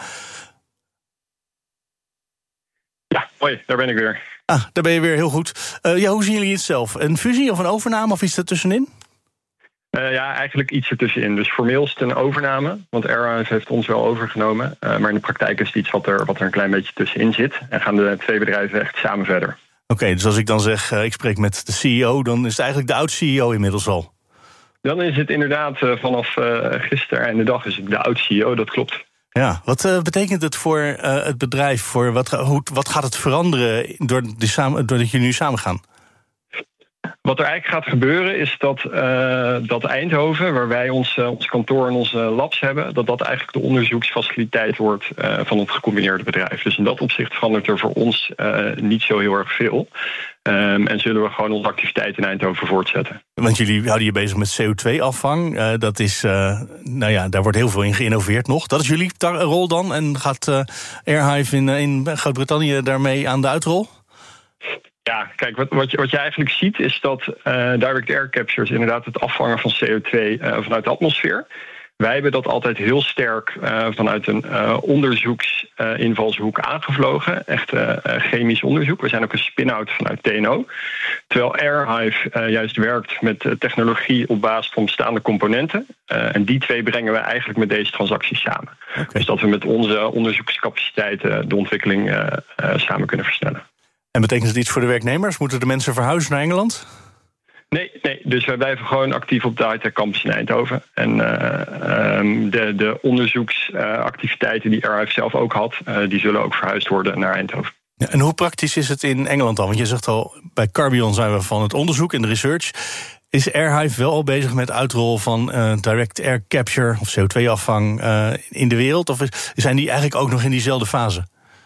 Ja, hoi, daar ben ik weer. Ah, daar ben je weer, heel goed. Uh, ja, hoe zien jullie het zelf? Een fusie of een overname of iets ertussenin? Uh, ja, eigenlijk iets ertussenin. Dus formeel is het een overname, want Airhive heeft ons wel overgenomen. Uh, maar in de praktijk is het iets wat er, wat er een klein beetje tussenin zit. En gaan de twee bedrijven echt samen verder. Oké, okay, dus als ik dan zeg, uh, ik spreek met de C E O, dan is het eigenlijk de oud-C E O inmiddels al? Dan is het inderdaad uh, vanaf uh, gisteren en de dag is het de oud-C E O, dat klopt. Ja, wat uh, betekent het voor uh, het bedrijf? Voor wat, hoe, wat gaat het veranderen doordat, die samen, doordat jullie nu samen gaan? Wat er eigenlijk gaat gebeuren is dat, uh, dat Eindhoven, waar wij ons, uh, ons kantoor en onze labs hebben, dat dat eigenlijk de onderzoeksfaciliteit wordt uh, van het gecombineerde bedrijf. Dus in dat opzicht verandert er voor ons uh, niet zo heel erg veel. Um, en zullen we gewoon onze activiteit in Eindhoven voortzetten. Want jullie houden je bezig met C O twee afvang. Uh, dat is, uh, nou ja, daar wordt heel veel in geïnnoveerd nog. Dat is jullie tar- rol dan? En gaat uh, Airhive in, in Groot-Brittannië daarmee aan de uitrol? Ja, kijk, wat, wat, je, wat je eigenlijk ziet is dat uh, direct air capture is inderdaad het afvangen van C O twee uh, vanuit de atmosfeer. Wij hebben dat altijd heel sterk uh, vanuit een uh, onderzoeksinvalshoek uh, aangevlogen. Echt uh, chemisch onderzoek. We zijn ook een spin-out vanuit T N O. Terwijl Airhive uh, juist werkt met uh, technologie op basis van bestaande componenten. Uh, en die twee brengen we eigenlijk met deze transactie samen. Okay. Dus dat we met onze onderzoekscapaciteiten de ontwikkeling uh, uh, samen kunnen versnellen. En betekent het iets voor de werknemers? Moeten de mensen verhuizen naar Engeland? Nee, nee, dus wij blijven gewoon actief op de high-tech campus in Eindhoven. En uh, um, de, de onderzoeksactiviteiten uh, die Airhive zelf ook had, uh, die zullen ook verhuisd worden naar Eindhoven. Ja, en hoe praktisch is het in Engeland dan? Want je zegt al, bij Carbion zijn we van het onderzoek en de research. Is Airhive wel al bezig met uitrol van uh, direct air capture of C O twee afvang uh, in de wereld? Of zijn die eigenlijk ook nog in diezelfde fase?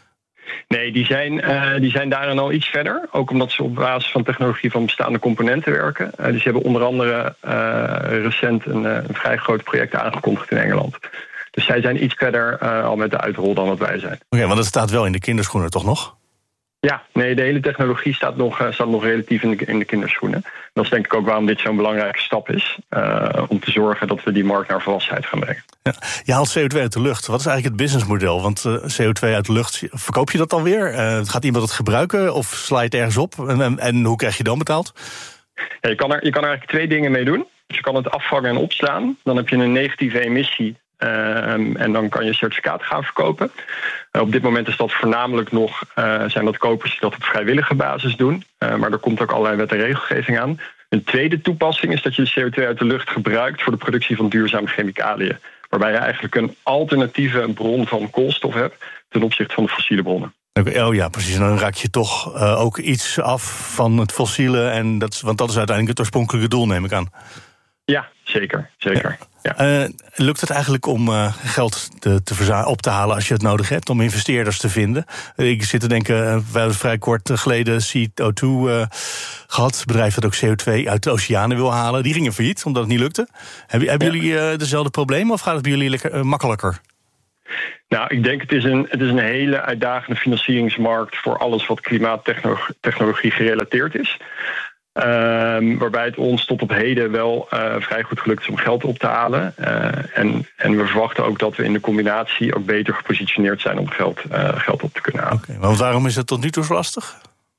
Nee, die zijn, uh, die zijn daarin al iets verder. Ook omdat ze op basis van technologie van bestaande componenten werken. Uh, dus ze hebben onder andere uh, recent een, uh, een vrij groot project aangekondigd in Engeland. Dus zij zijn iets verder uh, al met de uitrol dan wat wij zijn. Oké, okay, want het staat wel in de kinderschoenen, toch nog? Ja, nee, de hele technologie staat nog, uh, staat nog relatief in de, in de kinderschoenen. Dat is denk ik ook waarom dit zo'n belangrijke stap is. Uh, om te zorgen dat we die markt naar volwassenheid gaan brengen. Ja, je haalt C O twee uit de lucht. Wat is eigenlijk het businessmodel? Want uh, C O twee uit de lucht, verkoop je dat dan weer? Uh, gaat iemand het gebruiken of sla je het ergens op? En, en, en hoe krijg je dan betaald? Ja, je, kan er, je kan er eigenlijk twee dingen mee doen. Dus je kan het afvangen en opslaan. Dan heb je een negatieve emissie. Um, en dan kan je certificaten gaan verkopen. Uh, op dit moment is dat voornamelijk nog, uh, zijn dat kopers die dat op vrijwillige basis doen. Uh, maar er komt ook allerlei wet en regelgeving aan. Een tweede toepassing is dat je de C O twee uit de lucht gebruikt voor de productie van duurzame chemicaliën. Waarbij je eigenlijk een alternatieve bron van koolstof hebt ten opzichte van de fossiele bronnen. Oh ja, precies. En dan raak je toch uh, ook iets af van het fossiele. En dat, want dat is uiteindelijk het oorspronkelijke doel, neem ik aan. Ja, zeker. zeker. Ja. Ja. Uh, lukt het eigenlijk om uh, geld te, te verza- op te halen als je het nodig hebt, om investeerders te vinden? Uh, ik zit te denken, uh, we hebben vrij kort geleden C O twee uh, gehad. Het bedrijf dat ook C O twee uit de oceanen wil halen. Die gingen failliet, omdat het niet lukte. Hebben, hebben ja. jullie uh, dezelfde problemen of gaat het bij jullie lekker, uh, makkelijker? Nou, ik denk het is een, het is een hele uitdagende financieringsmarkt voor alles wat klimaattechnologie gerelateerd is. Um, waarbij het ons tot op heden wel uh, vrij goed gelukt is om geld op te halen. Uh, en, en we verwachten ook dat we in de combinatie ook beter gepositioneerd zijn om geld, uh, geld op te kunnen halen. Okay, want waarom is het tot nu toe zo lastig?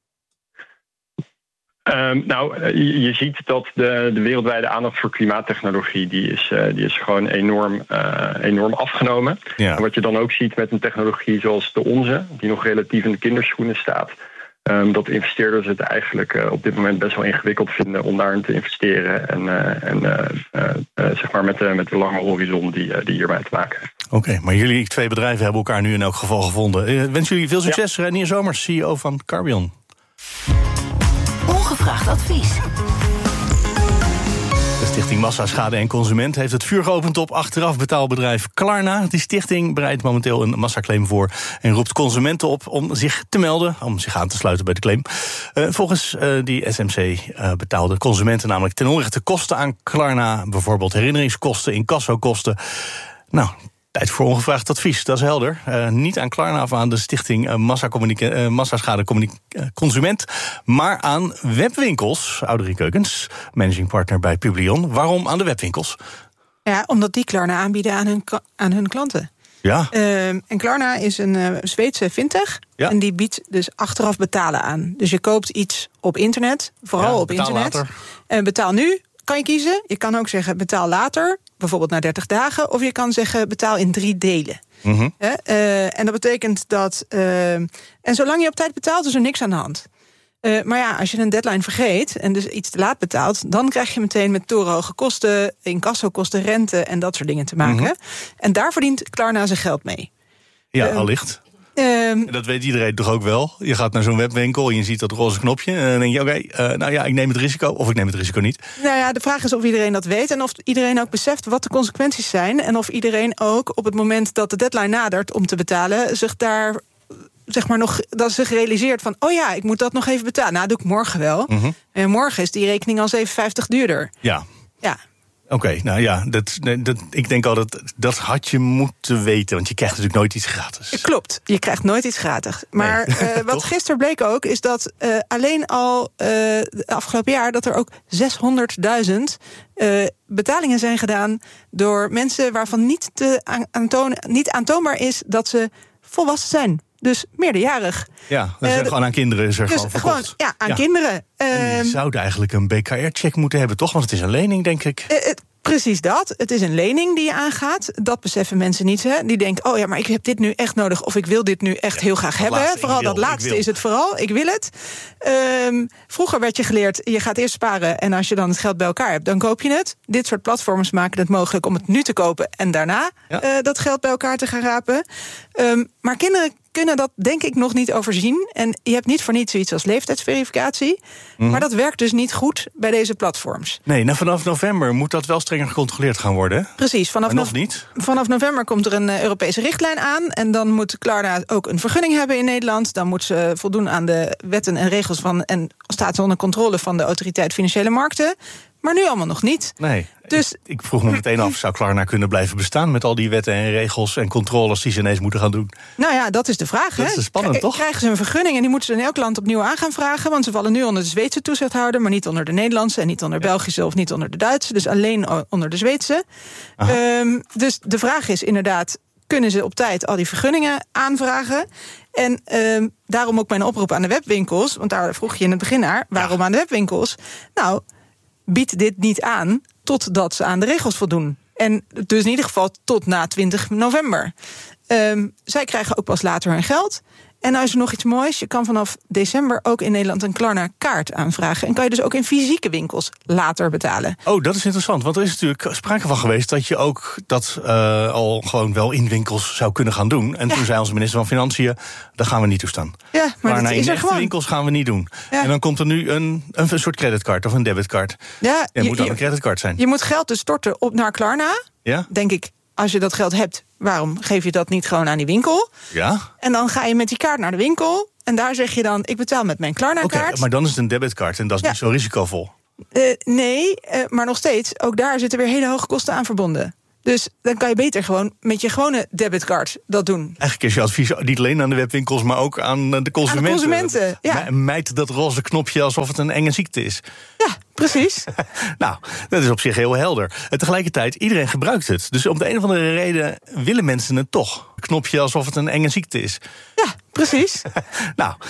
Um, nou, je, je ziet dat de, de wereldwijde aandacht voor klimaattechnologie die is, uh, die is gewoon enorm, uh, enorm afgenomen. Ja. En wat je dan ook ziet met een technologie zoals de onze, die nog relatief in de kinderschoenen staat, Um, dat investeerders het eigenlijk uh, op dit moment best wel ingewikkeld vinden om daarin te investeren. En, uh, en uh, uh, uh, zeg maar met de, met de lange horizon die, uh, die hierbij te maken heeft. Oké, okay, maar jullie twee bedrijven hebben elkaar nu in elk geval gevonden. Uh, wens jullie veel succes, ja. Renier Zomers, C E O van Carbion. Ongevraagd advies. De Stichting Massa Schade en Consument heeft het vuur geopend op achteraf betaalbedrijf Klarna. Die stichting bereidt momenteel een massaclaim voor en roept consumenten op om zich te melden, om zich aan te sluiten bij de claim. Uh, volgens uh, die S M C uh, betaalden consumenten namelijk ten onrechte kosten aan Klarna, bijvoorbeeld herinneringskosten, incassokosten. Nou, tijd voor ongevraagd advies, dat is helder. Uh, niet aan Klarna of aan de stichting uh, Massa, uh, Massa Schade Communica- uh, Consument, maar aan webwinkels. Audrey Keukens, managing partner bij Publion. Waarom aan de webwinkels? Ja, omdat die Klarna aanbieden aan hun, aan hun klanten. Ja. Uh, en Klarna is een uh, Zweedse fintech. Ja. En die biedt dus achteraf betalen aan. Dus je koopt iets op internet, vooral ja, op internet. Later. Uh, betaal nu, kan je kiezen. Je kan ook zeggen betaal later, bijvoorbeeld na dertig dagen. Of je kan zeggen betaal in drie delen. Mm-hmm. Uh, uh, en dat betekent dat Uh, en zolang je op tijd betaalt, is er niks aan de hand. Uh, maar ja, als je een deadline vergeet en dus iets te laat betaalt, dan krijg je meteen met torenhoge kosten, incassokosten, rente en dat soort dingen te maken. Mm-hmm. En daar verdient Klarna zijn geld mee. Ja, uh, allicht. Um, dat weet iedereen toch ook wel. Je gaat naar zo'n webwinkel en je ziet dat roze knopje en dan denk je, oké, okay, uh, nou ja, ik neem het risico of ik neem het risico niet. Nou ja, de vraag is of iedereen dat weet en of iedereen ook beseft wat de consequenties zijn en of iedereen ook op het moment dat de deadline nadert om te betalen zich daar zeg maar nog dat zich realiseert van oh ja, ik moet dat nog even betalen. Nou, dat doe ik morgen wel. Mm-hmm. En morgen is die rekening al zeven vijftig duurder. Ja. Ja. Oké, okay, nou ja, dat, dat, ik denk al dat dat had je moeten weten, want je krijgt natuurlijk nooit iets gratis. Klopt, je krijgt nooit iets gratis. Maar nee. uh, wat gisteren bleek ook, is dat uh, alleen al uh, de afgelopen jaar dat er ook zeshonderdduizend uh, betalingen zijn gedaan door mensen waarvan niet, te aantoon, niet aantoonbaar is dat ze volwassen zijn. Dus meerderjarig. Ja, dat is uh, gewoon aan kinderen is er dus gewoon verkocht. Gewoon, ja, aan ja. kinderen. En die zouden eigenlijk een B K R-check moeten hebben, toch? Want het is een lening, denk ik. Uh, uh, precies dat. Het is een lening die je aangaat. Dat beseffen mensen niet. Hè? Die denken, oh ja, maar ik heb dit nu echt nodig. Of ik wil dit nu echt ja, heel graag hebben. Laatste, vooral wil, dat laatste is het vooral. Ik wil het. Um, vroeger werd je geleerd, je gaat eerst sparen. En als je dan het geld bij elkaar hebt, dan koop je het. Dit soort platforms maken het mogelijk om het nu te kopen. En daarna ja. uh, dat geld bij elkaar te gaan rapen. Um, maar kinderen kunnen dat denk ik nog niet overzien. En je hebt niet voor niets zoiets als leeftijdsverificatie. Mm. Maar dat werkt dus niet goed bij deze platforms. Nee, nou vanaf november moet dat wel strenger gecontroleerd gaan worden. Precies. Vanaf, nog no- niet. vanaf november komt er een uh, Europese richtlijn aan. En dan moet Klarna ook een vergunning hebben in Nederland. Dan moet ze voldoen aan de wetten en regels van en staat ze onder controle van de Autoriteit Financiële Markten. Maar nu allemaal nog niet. Nee, dus ik, ik vroeg me meteen af, zou Klarna kunnen blijven bestaan met al die wetten en regels en controles die ze ineens moeten gaan doen? Nou ja, dat is de vraag. Dat hè? is spannend, toch? Krijgen ze een vergunning en die moeten ze in elk land opnieuw aan gaan vragen, want ze vallen nu onder de Zweedse toezichthouder, maar niet onder de Nederlandse en niet onder de ja. Belgische of niet onder de Duitse, dus alleen onder de Zweedse. Um, dus de vraag is inderdaad, kunnen ze op tijd al die vergunningen aanvragen? En uh, daarom ook mijn oproep aan de webwinkels. Want daar vroeg je in het begin naar. Waarom ja. aan de webwinkels? Nou, bied dit niet aan totdat ze aan de regels voldoen. En dus in ieder geval tot na twintig november. Um, zij krijgen ook pas later hun geld. En nou is er nog iets moois. Je kan vanaf december ook in Nederland een Klarna-kaart aanvragen. En kan je dus ook in fysieke winkels later betalen. Oh, dat is interessant. Want er is natuurlijk sprake van geweest dat je ook dat uh, al gewoon wel in winkels zou kunnen gaan doen. En ja. toen zei onze minister van Financiën, dat gaan we niet toestaan. Ja, maar dat in is er echte gewoon. winkels gaan we niet doen. Ja. En dan komt er nu een, een soort creditcard of een debitcard. Ja, ja, het je, moet dan je, een creditcard zijn. Je moet geld dus storten op naar Klarna. Ja? Denk ik, als je dat geld hebt, waarom geef je dat niet gewoon aan die winkel? Ja. En dan ga je met die kaart naar de winkel. En daar zeg je dan, ik betaal met mijn Klarna-kaart. Oké, maar dan is het een debitcard en dat is ja. niet zo risicovol. Uh, nee, uh, maar nog steeds, ook daar zitten weer hele hoge kosten aan verbonden. Dus dan kan je beter gewoon met je gewone debitcard dat doen. Eigenlijk is je advies niet alleen aan de webwinkels, maar ook aan de consumenten. Aan de consumenten, ja. Mijt dat roze knopje alsof het een enge ziekte is. Ja, precies. Nou, dat is op zich heel helder. En tegelijkertijd, iedereen gebruikt het. Dus om de een of andere reden willen mensen het toch. Knopje alsof het een enge ziekte is. Ja, precies. Nou,